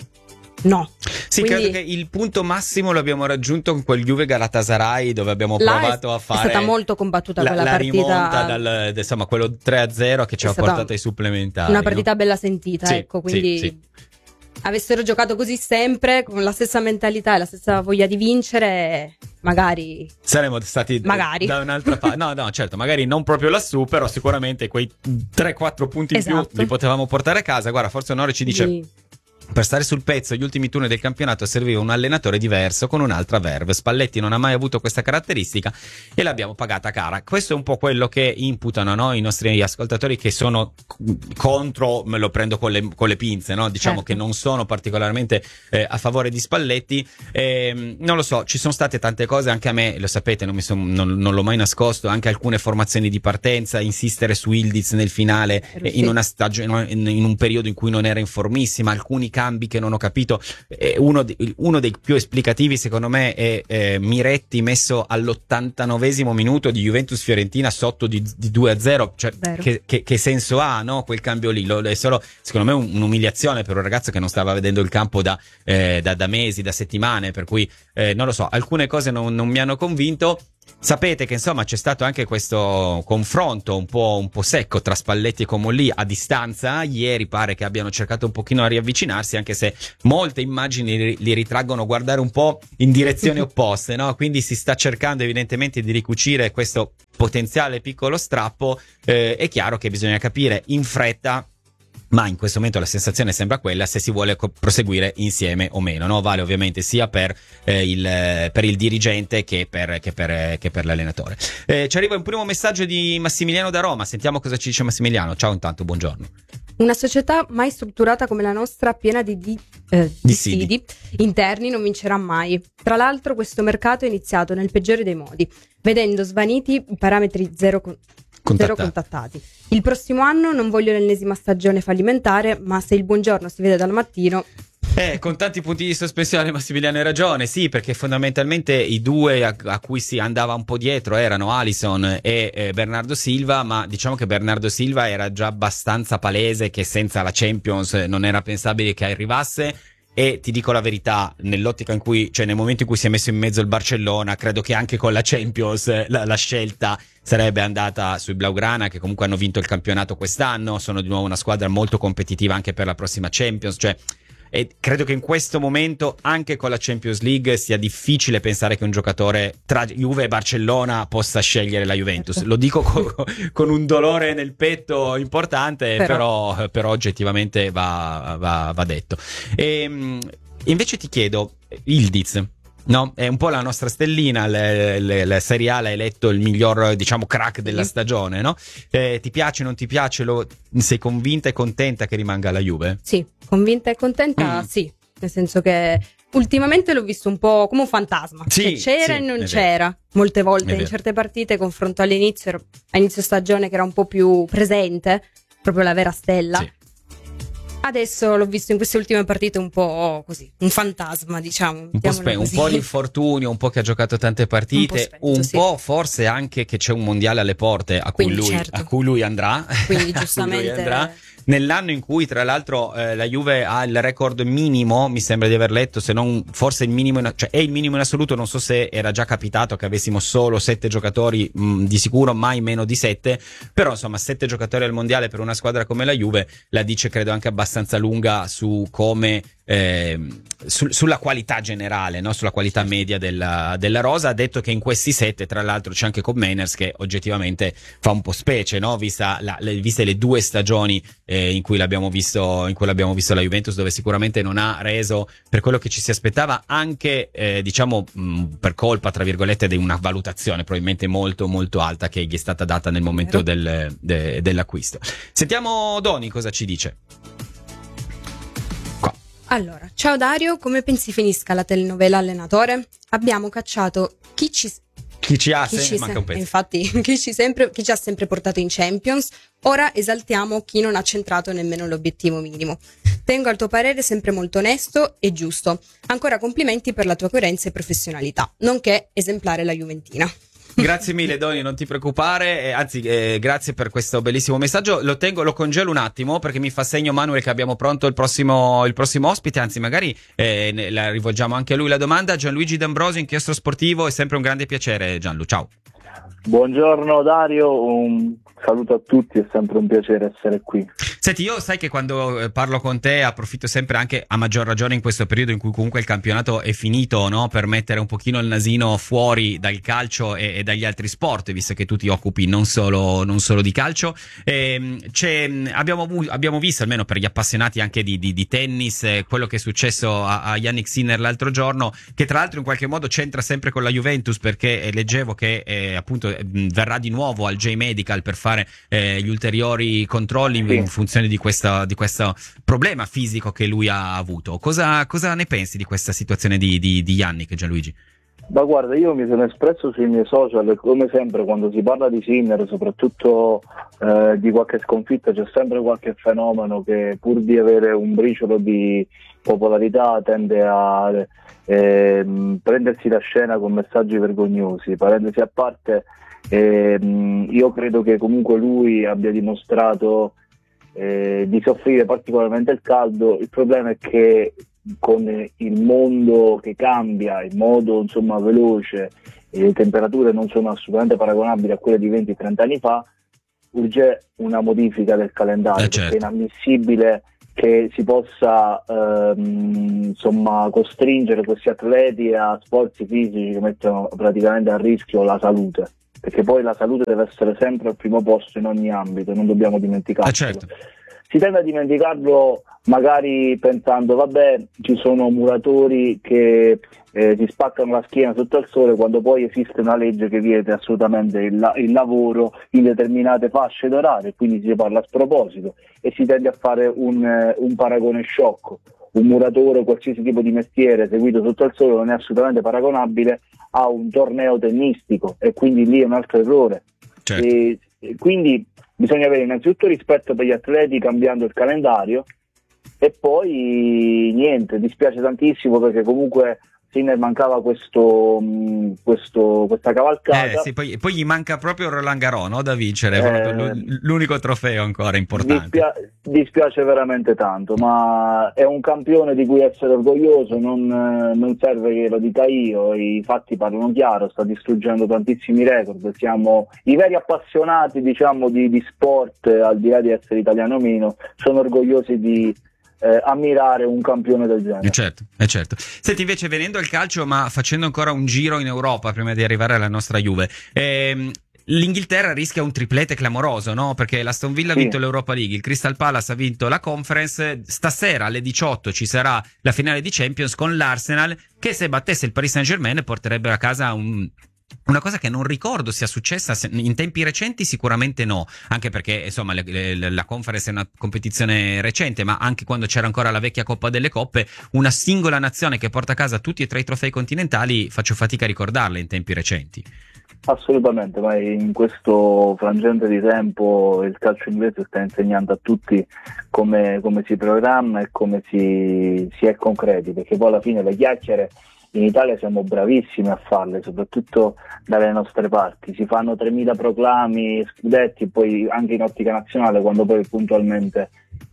no. Sì, quindi credo che il punto massimo l'abbiamo raggiunto con quel Juve Galatasaray, dove abbiamo provato a fare. È stata molto combattuta quella partita. Rimonta insomma, quello 3-0 che ci ha portato ai supplementari. Una partita, no? Bella sentita, sì, ecco, quindi sì. Avessero giocato così sempre, con la stessa mentalità e la stessa voglia di vincere, magari saremmo stati da un'altra parte. No, certo, magari non proprio lassù, però sicuramente quei 3-4 punti in più li potevamo portare a casa. Guarda, Forza Onore ci dice: per stare sul pezzo, gli ultimi turni del campionato serviva un allenatore diverso con un'altra verve. Spalletti non ha mai avuto questa caratteristica e l'abbiamo pagata cara. Questo è un po' quello che imputano, no? I nostri ascoltatori che sono contro, me lo prendo con le pinze, no? Diciamo che non sono particolarmente a favore di Spalletti. Non lo so, ci sono state tante cose, anche a me, lo sapete, non l'ho mai nascosto, anche alcune formazioni di partenza, insistere su Yildiz nel finale in una stagione, in un periodo in cui non era in formissima, alcuni cambi che non ho capito. Uno dei più esplicativi secondo me è Miretti messo all'89esimo minuto di Juventus-Fiorentina sotto di 2-0, cioè che senso ha, no? Quel cambio lì è solo secondo me un'umiliazione per un ragazzo che non stava vedendo il campo da mesi, da settimane, per cui non lo so, alcune cose non mi hanno convinto. Sapete che insomma c'è stato anche questo confronto un po' secco tra Spalletti e Comolli a distanza. Ieri pare che abbiano cercato un pochino a riavvicinarsi, anche se molte immagini li ritraggono guardare un po' in direzioni opposte, no? Quindi si sta cercando evidentemente di ricucire questo potenziale piccolo strappo. È chiaro che bisogna capire in fretta, ma in questo momento la sensazione sembra quella, se si vuole proseguire insieme o meno, no? Vale ovviamente sia per il dirigente che per l'allenatore. Ci arriva un primo messaggio di Massimiliano da Roma, sentiamo cosa ci dice Massimiliano. Ciao, intanto, buongiorno. Una società mai strutturata come la nostra, piena di dissidi interni, non vincerà mai. Tra l'altro questo mercato è iniziato nel peggiore dei modi, vedendo svaniti i parametri zero contattati. Il prossimo anno non voglio l'ennesima stagione fallimentare, ma se il buongiorno si vede dal mattino... Con tanti punti di sospensione Massimiliano hai ragione, sì, perché fondamentalmente i due a cui si andava un po' dietro erano Alisson e Bernardo Silva, ma diciamo che Bernardo Silva era già abbastanza palese che senza la Champions non era pensabile che arrivasse. E ti dico la verità, nell'ottica in cui, cioè nel momento in cui si è messo in mezzo il Barcellona, credo che anche con la Champions la scelta sarebbe andata sui Blaugrana, che comunque hanno vinto il campionato quest'anno, sono di nuovo una squadra molto competitiva anche per la prossima Champions, cioè, e credo che in questo momento anche con la Champions League sia difficile pensare che un giocatore tra Juve e Barcellona possa scegliere la Juventus. Lo dico con un dolore nel petto importante, però oggettivamente va detto. E invece ti chiedo, Ildiz, no? È un po' la nostra stellina, la Serie A l'ha eletto il miglior, diciamo, crack della stagione, no? Ti piace, non ti piace? Sei convinta e contenta che rimanga alla Juve? Sì, convinta e contenta, sì. Nel senso che ultimamente l'ho visto un po' come un fantasma. Sì, che c'era e non c'era. Molte volte in certe partite, confronto a inizio stagione che era un po' più presente, proprio la vera stella. Sì. Adesso l'ho visto in queste ultime partite un po' così, un fantasma, diciamo. Un po' l'infortunio, un po' che ha giocato tante partite, un po' forse anche che c'è un mondiale alle porte a cui lui andrà. Quindi giustamente... Nell'anno in cui tra l'altro la Juve ha il record minimo, mi sembra di aver letto, se non forse il minimo, cioè è il minimo in assoluto, non so se era già capitato che avessimo solo 7 giocatori, di sicuro mai meno di 7, però insomma 7 giocatori al mondiale per una squadra come la Juve la dice credo anche abbastanza lunga su come sulla qualità generale, no? Sulla qualità media della rosa. Ha detto che in questi 7 tra l'altro c'è anche Koopmeiners, che oggettivamente fa un po' specie, no? Viste le 2 stagioni in cui l'abbiamo visto la Juventus, dove sicuramente non ha reso per quello che ci si aspettava, anche diciamo per colpa tra virgolette di una valutazione probabilmente molto molto alta che gli è stata data nel momento dell'acquisto. Sentiamo Doni cosa ci dice. Allora, ciao Dario, come pensi finisca la telenovela Allenatore? Abbiamo cacciato chi ci ha sempre portato in Champions, ora esaltiamo chi non ha centrato nemmeno l'obiettivo minimo. Tengo al tuo parere sempre molto onesto e giusto. Ancora complimenti per la tua coerenza e professionalità, nonché esemplare la Juventina. Grazie mille Doni, non ti preoccupare, anzi grazie per questo bellissimo messaggio. Lo congelo un attimo perché mi fa segno Manuel che abbiamo pronto il prossimo ospite, anzi magari la rivolgiamo anche a lui la domanda. Gianluigi D'Ambrosio, Inchiostro Sportivo, è sempre un grande piacere. Gianlu, ciao. Buongiorno Dario, un saluto a tutti, è sempre un piacere essere qui. Senti, io sai che quando parlo con te approfitto sempre, anche a maggior ragione in questo periodo in cui comunque il campionato è finito, no? Per mettere un pochino il nasino fuori dal calcio e dagli altri sport, visto che tu ti occupi non solo di calcio. Abbiamo visto, almeno per gli appassionati anche di tennis, quello che è successo a Jannik Sinner l'altro giorno, che tra l'altro in qualche modo c'entra sempre con la Juventus, perché leggevo che appunto verrà di nuovo al J-Medical per fare gli ulteriori controlli in funzione di questo problema fisico che lui ha avuto. Cosa ne pensi di questa situazione di Jannik, Gianluigi? Ma guarda, io mi sono espresso sui miei social e come sempre quando si parla di Sinner, soprattutto di qualche sconfitta, c'è sempre qualche fenomeno che pur di avere un briciolo di popolarità tende a prendersi la scena con messaggi vergognosi. Parentesi a parte, io credo che comunque lui abbia dimostrato di soffrire particolarmente il caldo. Il problema è che con il mondo che cambia in modo insomma veloce e le temperature non sono assolutamente paragonabili a quelle di 20-30 anni fa, urge una modifica del calendario, certo. perché è inammissibile che si possa insomma costringere questi atleti a sforzi fisici che mettono praticamente a rischio la salute, perché poi la salute deve essere sempre al primo posto in ogni ambito, non dobbiamo dimenticarlo. Certo. Si tende a dimenticarlo magari pensando vabbè, ci sono muratori che si spaccano la schiena sotto il sole, quando poi esiste una legge che vieta assolutamente il lavoro in determinate fasce d'orario, quindi si parla a sproposito e si tende a fare un paragone sciocco. Un muratore o qualsiasi tipo di mestiere seguito sotto il sole non è assolutamente paragonabile a un torneo tennistico, e quindi lì è un altro errore. Certo. E quindi bisogna avere innanzitutto rispetto per gli atleti cambiando il calendario, e poi niente, dispiace tantissimo perché comunque Sinner mancava questa cavalcata. Sì, poi gli manca proprio Roland Garros, no, da vincere, proprio l'unico trofeo ancora importante. Dispiace veramente tanto, ma è un campione di cui essere orgoglioso, non serve che lo dica io, i fatti parlano chiaro, sta distruggendo tantissimi record, siamo i veri appassionati diciamo di sport, al di là di essere italiano o meno, sono orgogliosi di ammirare un campione del genere. Certo. Senti, invece, venendo al calcio, ma facendo ancora un giro in Europa prima di arrivare alla nostra Juve, l'Inghilterra rischia un triplete clamoroso, no? Perché l'Aston Villa ha vinto l'Europa League, il Crystal Palace ha vinto la Conference, stasera alle 18 ci sarà la finale di Champions con l'Arsenal, che se battesse il Paris Saint-Germain porterebbe a casa una cosa che non ricordo sia successa in tempi recenti, sicuramente no, anche perché insomma la Conference è una competizione recente, ma anche quando c'era ancora la vecchia Coppa delle Coppe, una singola nazione che porta a casa tutti e tre i trofei continentali, faccio fatica a ricordarle in tempi recenti. Assolutamente, ma in questo frangente di tempo il calcio inglese sta insegnando a tutti come si programma e come si è concreti, perché poi alla fine le chiacchiere in Italia siamo bravissimi a farle, soprattutto dalle nostre parti. Si fanno 3.000 proclami, scudetti, poi anche in ottica nazionale, quando poi puntualmente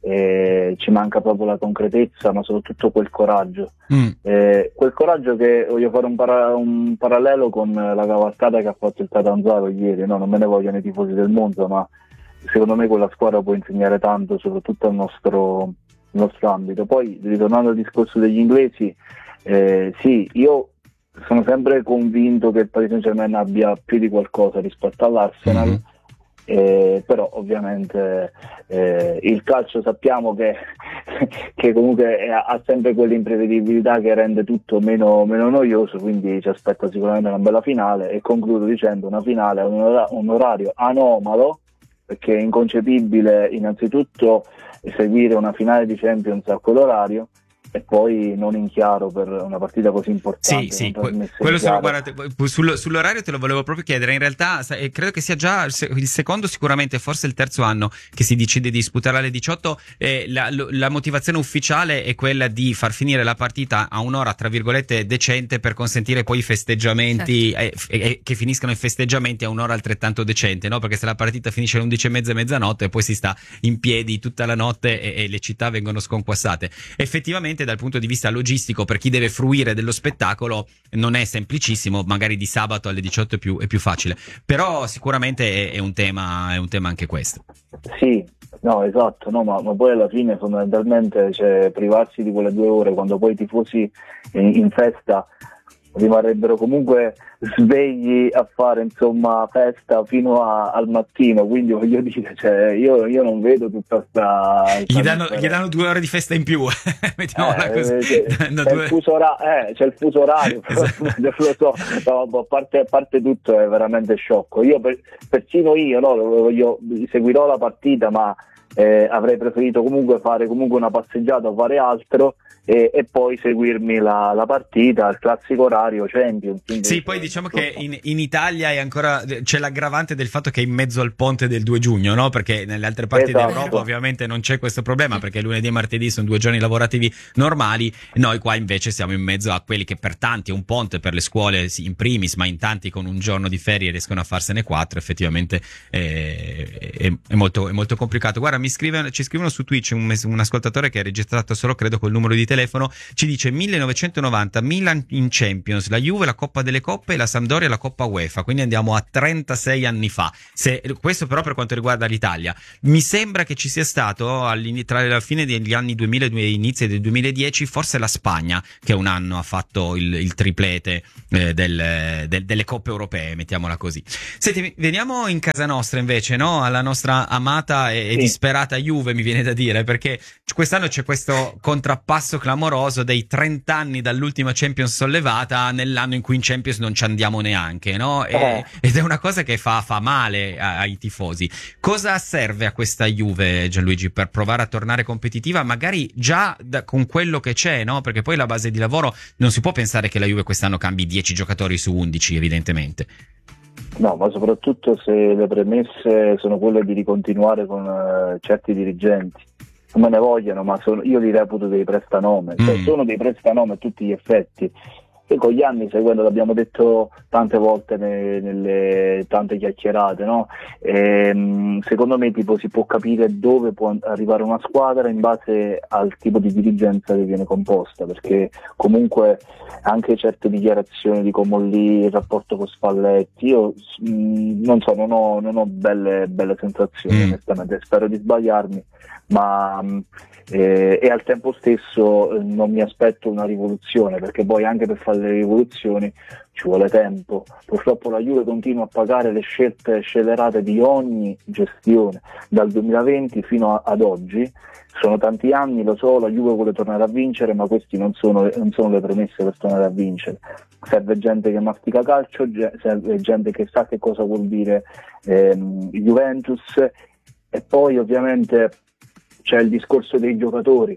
ci manca proprio la concretezza, ma soprattutto quel coraggio. Quel coraggio che voglio fare un parallelo con la cavalcata che ha fatto il Catanzaro ieri. No, non me ne vogliono i tifosi del Monza, ma secondo me quella squadra può insegnare tanto, soprattutto al nostro ambito. Poi, ritornando al discorso degli inglesi, sì, io sono sempre convinto che il Paris Saint-Germain abbia più di qualcosa rispetto all'Arsenal, però ovviamente il calcio sappiamo che comunque ha sempre quell'imprevedibilità che rende tutto meno noioso, quindi ci aspetta sicuramente una bella finale, e concludo dicendo una finale a un orario anomalo, perché è inconcepibile innanzitutto seguire una finale di Champions a quell'orario e poi non in chiaro per una partita così importante. Sì, quello sull'orario te lo volevo proprio chiedere. In realtà credo che sia già il secondo, sicuramente forse il terzo anno che si decide di disputare alle 18. La motivazione ufficiale è quella di far finire la partita a un'ora tra virgolette decente, per consentire poi i festeggiamenti, che finiscano i festeggiamenti a un'ora altrettanto decente, no? Perché se la partita finisce alle 11:30, mezzanotte, e poi si sta in piedi tutta la notte e le città vengono sconquassate. Effettivamente dal punto di vista logistico, per chi deve fruire dello spettacolo, non è semplicissimo. Magari di sabato alle 18 è più facile, però sicuramente è un tema anche questo. Sì, no, esatto, no, ma poi alla fine fondamentalmente, cioè, privarsi di quelle 2 ore quando poi i tifosi in festa rimarrebbero comunque svegli a fare insomma festa fino al mattino, quindi voglio dire, cioè, io non vedo tutta sta gli danno 2 ore di festa in più. Mettiamola così. C'è il fuso orario, esatto. Lo so, no, a parte tutto è veramente sciocco. Persino io seguirò la partita, ma avrei preferito comunque fare una passeggiata o fare altro e poi seguirmi la partita, il classico orario Champions. Sì, poi diciamo che in Italia c'è l'aggravante del fatto che è in mezzo al ponte del 2 giugno, no? Perché nelle altre parti d'Europa ovviamente non c'è questo problema, perché lunedì e martedì sono 2 giorni lavorativi normali, noi qua invece siamo in mezzo a quelli che per tanti è un ponte, per le scuole in primis, ma in tanti con un giorno di ferie riescono a farsene 4, effettivamente è molto complicato. Guarda, ci scrivono su Twitch un ascoltatore che è registrato solo credo col numero di telefono, ci dice 1990 Milan in Champions, la Juve la Coppa delle Coppe e la Sampdoria la Coppa UEFA, quindi andiamo a 36 anni fa. Questo però per quanto riguarda l'Italia. Mi sembra che ci sia stato tra la fine degli anni 2000 e inizio del 2010 forse la Spagna, che un anno ha fatto il triplete delle coppe europee, mettiamola così. Senti, veniamo in casa nostra invece, no? Alla nostra amata e disperata Juve, mi viene da dire, perché quest'anno c'è questo contrappasso clamoroso dei 30 anni dall'ultima Champions sollevata nell'anno in cui in Champions non ci andiamo neanche, no? Ed è una cosa che fa male ai tifosi. Cosa serve a questa Juve, Gianluigi, per provare a tornare competitiva, magari già con quello che c'è, no? Perché poi la base di lavoro, non si può pensare che la Juve quest'anno cambi 10 giocatori su 11, evidentemente. No, ma soprattutto se le premesse sono quelle di ricontinuare con certi dirigenti. Non me ne vogliono, ma io li reputo dei prestanome, sono dei prestanome a tutti gli effetti. E con gli anni, seguendo, l'abbiamo detto tante volte nelle tante chiacchierate, no? Secondo me si può capire dove può arrivare una squadra in base al tipo di dirigenza che viene composta, perché comunque anche certe dichiarazioni di Comolli, il rapporto con Spalletti, io non ho belle sensazioni, onestamente, spero di sbagliarmi, ma e al tempo stesso non mi aspetto una rivoluzione, perché poi anche per fare le rivoluzioni ci vuole tempo. Purtroppo la Juve continua a pagare le scelte scellerate di ogni gestione dal 2020 fino ad oggi. Sono tanti anni, lo so, la Juve vuole tornare a vincere, ma questi non sono le premesse per tornare a vincere. Serve gente che mastica calcio, serve gente che sa che cosa vuol dire Juventus, e poi ovviamente c'è il discorso dei giocatori,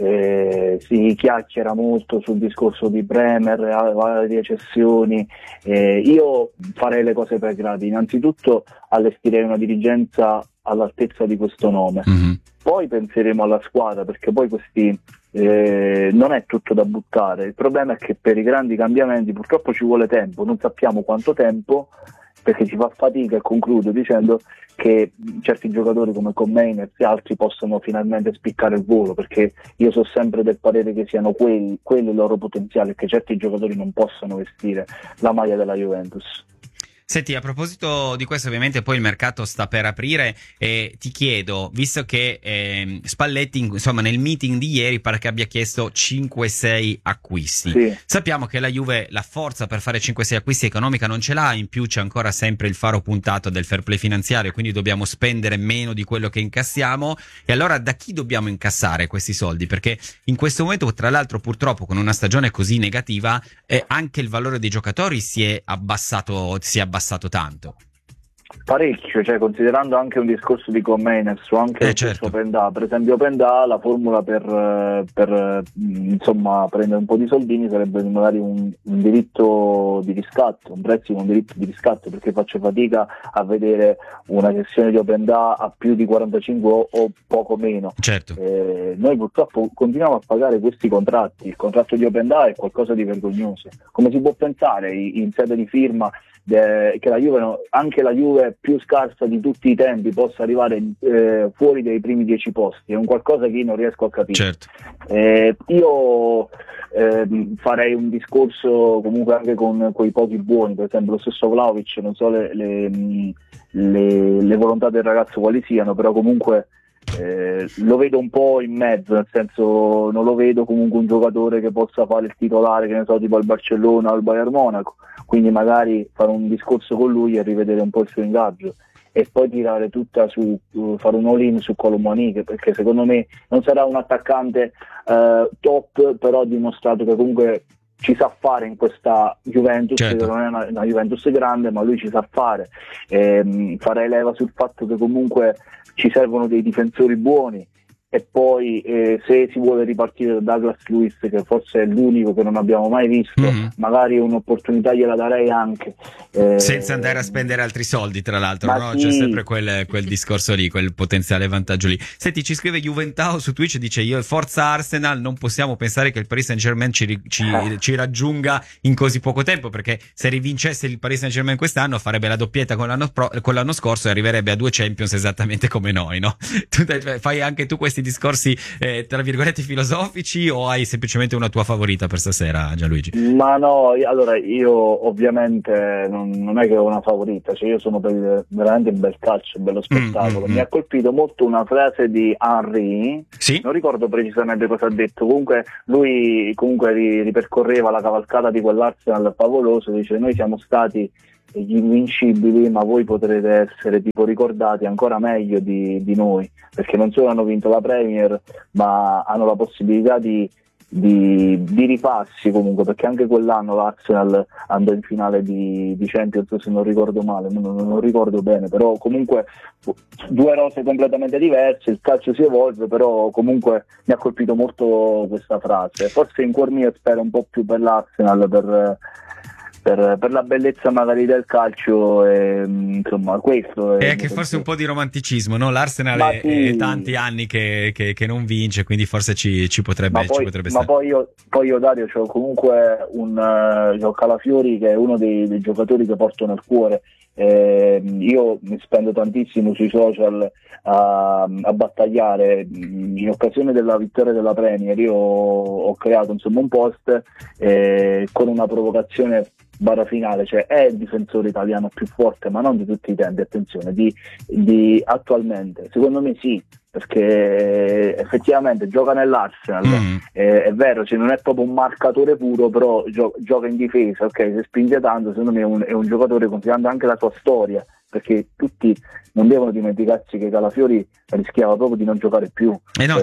si chiacchiera molto sul discorso di Bremer, varie cessioni. Io farei le cose per gradi: innanzitutto allestirei una dirigenza all'altezza di questo nome, poi penseremo alla squadra, perché poi questi non è tutto da buttare. Il problema è che per i grandi cambiamenti purtroppo ci vuole tempo, non sappiamo quanto tempo, perché si fa fatica, e concludo dicendo che certi giocatori come Commeiners e altri possono finalmente spiccare il volo, perché io sono sempre del parere che siano quelli il loro potenziale, e che certi giocatori non possono vestire la maglia della Juventus. Senti, a proposito di questo, ovviamente poi il mercato sta per aprire, e ti chiedo, visto che Spalletti, insomma, nel meeting di ieri pare che abbia chiesto 5-6 acquisti. Sì. Sappiamo che la Juve la forza per fare 5-6 acquisti economica non ce l'ha, in più c'è ancora sempre il faro puntato del fair play finanziario, quindi dobbiamo spendere meno di quello che incassiamo. E allora da chi dobbiamo incassare questi soldi? Perché in questo momento, tra l'altro, purtroppo con una stagione così negativa, anche il valore dei giocatori si è abbassato tanto. Parecchio, cioè considerando anche un discorso di Commeiners o anche Pendà. Per esempio Pendà, la formula per insomma prendere un po' di soldini sarebbe magari un diritto di riscatto, un prestito, un diritto di riscatto, perché faccio fatica a vedere una cessione di Opendà a più di 45 o poco meno. Certo. Noi purtroppo continuiamo a pagare questi contratti. Il contratto di Opendà è qualcosa di vergognoso. Come si può pensare in sede di firma che la Juve, anche la Juve più scarsa di tutti i tempi, possa arrivare fuori dai primi 10 posti? È un qualcosa che io non riesco a capire. Certo. Io farei un discorso comunque anche con i pochi buoni, per esempio lo stesso Vlahovic, non so le volontà del ragazzo quali siano, però comunque lo vedo un po' in mezzo, nel senso non lo vedo comunque un giocatore che possa fare il titolare, che ne so, tipo al Barcellona o al Bayern Monaco, quindi magari fare un discorso con lui e rivedere un po' il suo ingaggio, e poi tirare tutta fare un all-in su Colomani, perché secondo me non sarà un attaccante top, però ha dimostrato che comunque ci sa fare in questa Juventus, certo. che non è una Juventus grande, ma lui ci sa fare. Farei leva sul fatto che comunque ci servono dei difensori buoni, e poi se si vuole ripartire da Douglas Luiz, che forse è l'unico che non abbiamo mai visto, magari un'opportunità gliela darei anche, senza andare a spendere altri soldi, tra l'altro, no? Sì. C'è sempre quel discorso lì, quel potenziale vantaggio lì. Senti, ci scrive Juventao su Twitch, dice: io forza Arsenal, non possiamo pensare che il Paris Saint-Germain ci raggiunga in così poco tempo, perché se rivincesse il Paris Saint-Germain quest'anno farebbe la doppietta con l'anno scorso e arriverebbe a 2 Champions esattamente come noi, no? Tu fai anche tu questi discorsi tra virgolette filosofici, o hai semplicemente una tua favorita per stasera, Gianluigi? Ma no, allora io ovviamente non è che ho una favorita, cioè io sono per veramente un bel calcio, un bello spettacolo. Mi ha colpito molto una frase di Henry, sì? Non ricordo precisamente cosa ha detto, comunque lui ripercorreva la cavalcata di quell'Arsenal favoloso, dice: noi siamo stati gli invincibili, ma voi potrete essere tipo ricordati ancora meglio di noi, perché non solo hanno vinto la Premier, ma hanno la possibilità di ripassi comunque, perché anche quell'anno l'Arsenal andò in finale di Champions, se non ricordo male, non ricordo bene, però comunque 2 rose completamente diverse, il calcio si evolve, però comunque mi ha colpito molto questa frase. Forse in cuor mio spero un po' più per l'Arsenal, per la bellezza magari del calcio, insomma questo è che forse un po' di romanticismo, no? L'Arsenal è tanti anni che non vince, quindi forse ci potrebbe stare. Ma poi io Dario c'ho comunque c'ho Calafiori, che è uno dei giocatori che porto nel cuore. Io mi spendo tantissimo sui social a battagliare. In occasione della vittoria della Premier io ho creato insomma un post con una provocazione finale, cioè è il difensore italiano più forte, ma non di tutti i tempi, attenzione, di attualmente. Secondo me sì, perché effettivamente gioca nell'Arsenal, è vero, cioè non è proprio un marcatore puro, però gioca in difesa, ok, se spinge tanto, secondo me è un giocatore, considerando anche la sua storia, perché tutti non devono dimenticarsi che Calafiori rischiava proprio di non giocare più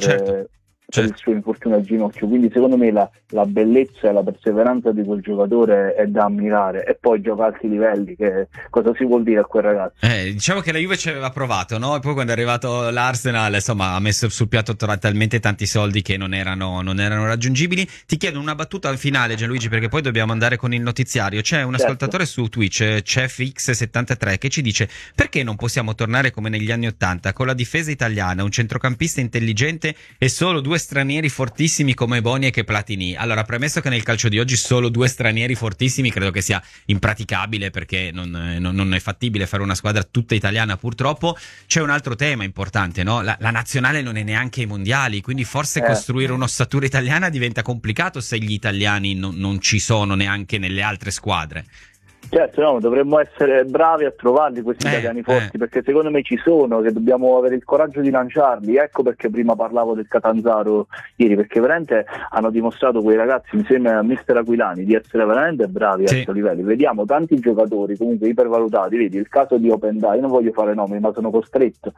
per il suo infortunio al ginocchio, quindi secondo me la bellezza e la perseveranza di quel giocatore è da ammirare, e poi gioca a alti livelli, che cosa si vuol dire a quel ragazzo? Diciamo che la Juve ci aveva provato, no? E poi quando è arrivato l'Arsenal, insomma, ha messo sul piatto talmente tanti soldi che non erano raggiungibili. Ti chiedo una battuta al finale, Gianluigi, perché poi dobbiamo andare con il notiziario. C'è un ascoltatore su Twitch, ChefX73, che ci dice: perché non possiamo tornare come negli anni '80 con la difesa italiana, un centrocampista intelligente e solo 2 stranieri fortissimi come Boni e Platini? Allora, premesso che nel calcio di oggi solo 2 stranieri fortissimi credo che sia impraticabile, perché non è fattibile fare una squadra tutta italiana, purtroppo. C'è un altro tema importante, no? La nazionale non è neanche ai mondiali, quindi forse costruire un'ossatura italiana diventa complicato se gli italiani non ci sono neanche nelle altre squadre. Certo, no, dovremmo essere bravi a trovarli questi italiani forti, perché secondo me ci sono, che dobbiamo avere il coraggio di lanciarli. Ecco perché prima parlavo del Catanzaro ieri, perché veramente hanno dimostrato quei ragazzi, insieme a Mister Aquilani, di essere veramente bravi a questo livello. Vediamo tanti giocatori comunque ipervalutati, vedi il caso di Openda, io non voglio fare nomi ma sono costretto,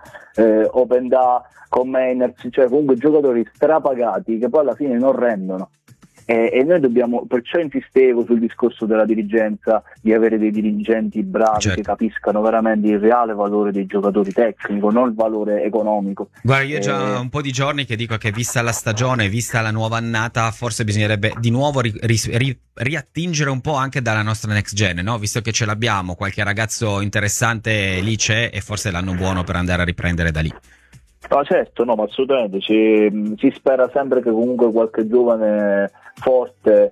Openda con Meiners, cioè comunque giocatori strapagati che poi alla fine non rendono. E noi dobbiamo, perciò insistevo sul discorso della dirigenza, di avere dei dirigenti bravi che capiscano veramente il reale valore dei giocatori tecnico, non il valore economico. Guarda, io già un po' di giorni che dico che, vista la stagione, vista la nuova annata, forse bisognerebbe di nuovo riattingere un po' anche dalla nostra next gen, no? Visto che ce l'abbiamo, qualche ragazzo interessante lì c'è, e forse è l'anno buono per andare a riprendere da lì. No, certo, no, ma assolutamente si spera sempre che comunque qualche giovane forte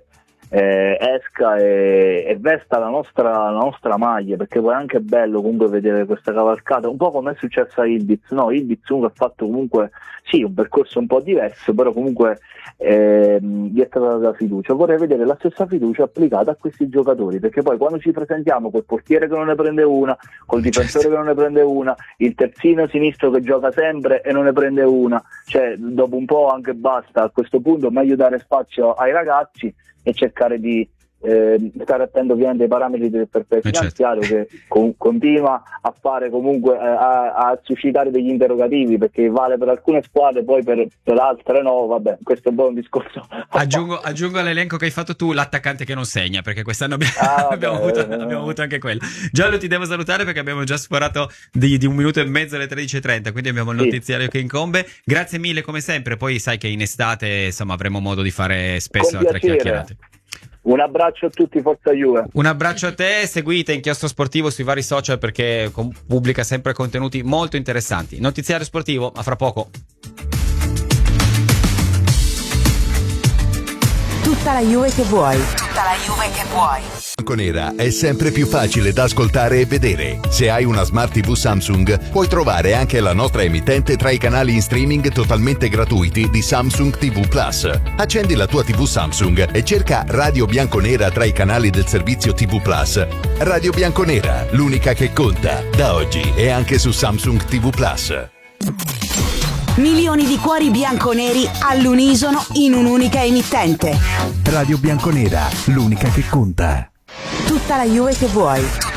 esca e vesta la nostra maglia, perché poi è anche bello comunque vedere questa cavalcata, un po' come è successo a Ildiz, no? Ildiz comunque ha fatto comunque sì un percorso un po' diverso, però comunque gli è stata data fiducia. Vorrei vedere la stessa fiducia applicata a questi giocatori, perché poi quando ci presentiamo col portiere che non ne prende una, col difensore che non ne prende una, il terzino sinistro che gioca sempre e non ne prende una, cioè dopo un po' anche basta. A questo punto meglio dare spazio ai ragazzi e cercare di stare attento ovviamente ai parametri del fair play finanziario, che continua a fare comunque a suscitare degli interrogativi, perché vale per alcune squadre, poi per altre no. Vabbè, questo è un po' un discorso. Aggiungo all'elenco che hai fatto tu l'attaccante che non segna, perché quest'anno abbiamo avuto anche quello. Giallo, ti devo salutare perché abbiamo già sforato di 1 minuto e mezzo alle 13:30, quindi abbiamo il notiziario che incombe. Grazie mille come sempre, poi sai che in estate insomma avremo modo di fare spesso altre chiacchierate. Un abbraccio a tutti, forza Juve. Un abbraccio a te, seguite Inchiostro Sportivo sui vari social perché pubblica sempre contenuti molto interessanti. Notiziario sportivo, a fra poco. Tutta la Juve che vuoi. Tutta la Juve che vuoi. Bianconera è sempre più facile da ascoltare e vedere. Se hai una Smart TV Samsung, puoi trovare anche la nostra emittente tra i canali in streaming totalmente gratuiti di Samsung TV Plus. Accendi la tua TV Samsung e cerca Radio Bianconera tra i canali del servizio TV Plus. Radio Bianconera, l'unica che conta. Da oggi è anche su Samsung TV Plus. Milioni di cuori bianconeri all'unisono in un'unica emittente. Radio Bianconera, l'unica che conta. Tutta la Juve che vuoi.